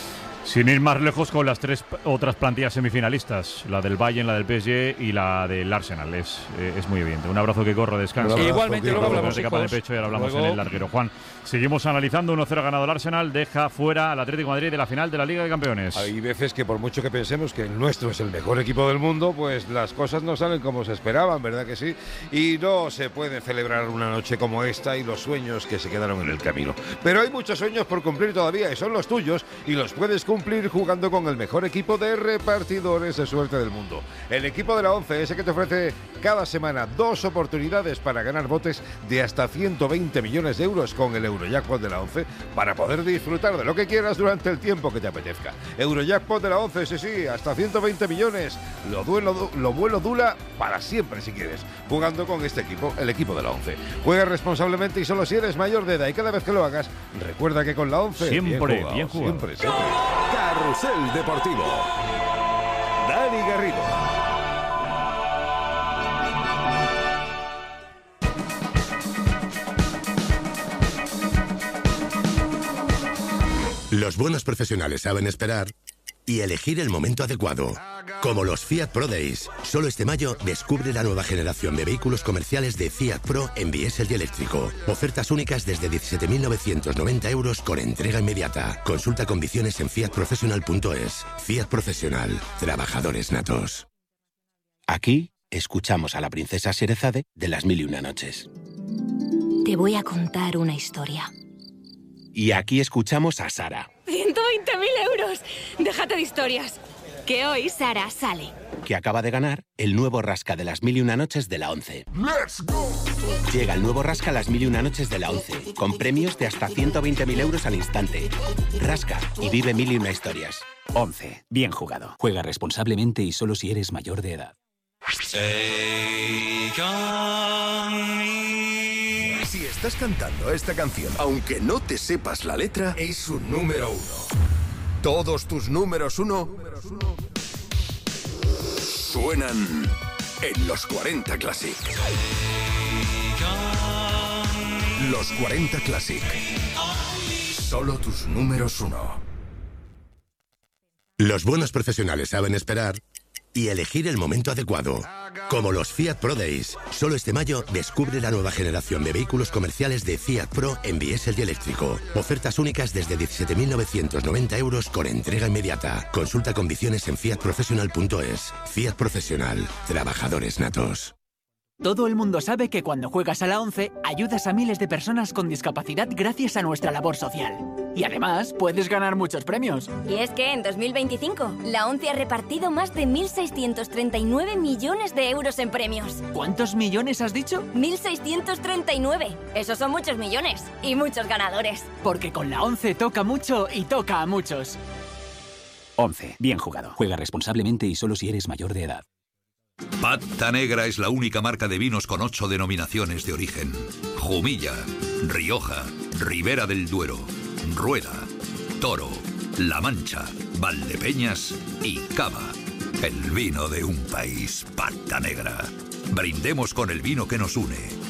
Sin ir más lejos con las tres otras plantillas semifinalistas, la del Bayern, la del P S G y la del Arsenal, es, eh, es muy evidente. Un abrazo que corro, descansa. Sí, igualmente, luego hablamos, de capa de pecho y ahora hablamos luego... en el larguero. Juan, seguimos analizando. uno cero ganado el Arsenal, deja fuera al Atlético de Madrid de la final de la Liga de Campeones. Hay veces que por mucho que pensemos que el nuestro es el mejor equipo del mundo, pues las cosas no salen como se esperaban, ¿verdad que sí? Y no se puede celebrar una noche como esta y los sueños que se quedaron en el camino. Pero hay muchos sueños por cumplir todavía y son los tuyos y los puedes cumplir jugando con con el mejor equipo de repartidores de suerte del mundo. El equipo de la ONCE, ese que te ofrece cada semana dos oportunidades para ganar botes de hasta ciento veinte millones de euros con el Eurojackpot de la ONCE para poder disfrutar de lo que quieras durante el tiempo que te apetezca. Eurojackpot de la ONCE, sí, sí, hasta ciento veinte millones. Lo, duelo, lo bueno dura para siempre si quieres. Jugando con este equipo, el equipo de la ONCE. Juega responsablemente y solo si eres mayor de edad y cada vez que lo hagas, recuerda que con la ONCE siempre, bien jugado, bien jugado. Siempre, siempre. Carrusel Deportivo. Dani Garrido. Los buenos profesionales saben esperar y elegir el momento adecuado. Como los Fiat Pro Days. Solo este mayo descubre la nueva generación de vehículos comerciales de Fiat Pro en diésel y eléctrico. Ofertas únicas desde diecisiete mil novecientos noventa euros con entrega inmediata. Consulta condiciones en fiat professional punto es. Fiat Profesional. Trabajadores natos. Aquí escuchamos a la princesa Sherezade de Las Mil y Una Noches. Te voy a contar una historia. Y aquí escuchamos a Sara, ¡ciento veinte mil euros! Déjate de historias. Que hoy Sara sale. que acaba de ganar el nuevo Rasca de Las Mil y Una Noches de la ONCE. ¡Let's go! Llega el nuevo Rasca Las Mil y Una Noches de la ONCE, con premios de hasta ciento veinte mil euros al instante. Rasca y vive mil y una historias. ONCE. Bien jugado. Juega responsablemente y solo si eres mayor de edad. Si estás cantando esta canción, aunque no te sepas la letra, es un número uno. Todos tus números uno suenan en los cuarenta Classic. Los cuarenta Classic. Solo tus números uno. Los buenos profesionales saben esperar y elegir el momento adecuado. Como los Fiat Pro Days. Solo este mayo descubre la nueva generación de vehículos comerciales de Fiat Pro en diésel y eléctrico. Ofertas únicas desde diecisiete mil novecientos noventa euros con entrega inmediata. Consulta condiciones en fiat professional punto es. Fiat Profesional. Trabajadores natos. Todo el mundo sabe que cuando juegas a la ONCE ayudas a miles de personas con discapacidad gracias a nuestra labor social. Y además puedes ganar muchos premios. Y es que en dos mil veinticinco la ONCE ha repartido más de mil seiscientos treinta y nueve millones de euros en premios. ¿Cuántos millones has dicho? mil seiscientos treinta y nueve. Esos son muchos millones y muchos ganadores. Porque con la ONCE toca mucho y toca a muchos. once. Bien jugado. Juega responsablemente y solo si eres mayor de edad. Pata Negra es la única marca de vinos con ocho denominaciones de origen. Jumilla, Rioja, Ribera del Duero, Rueda, Toro, La Mancha, Valdepeñas y Cava. El vino de un país, Pata Negra. Brindemos con el vino que nos une.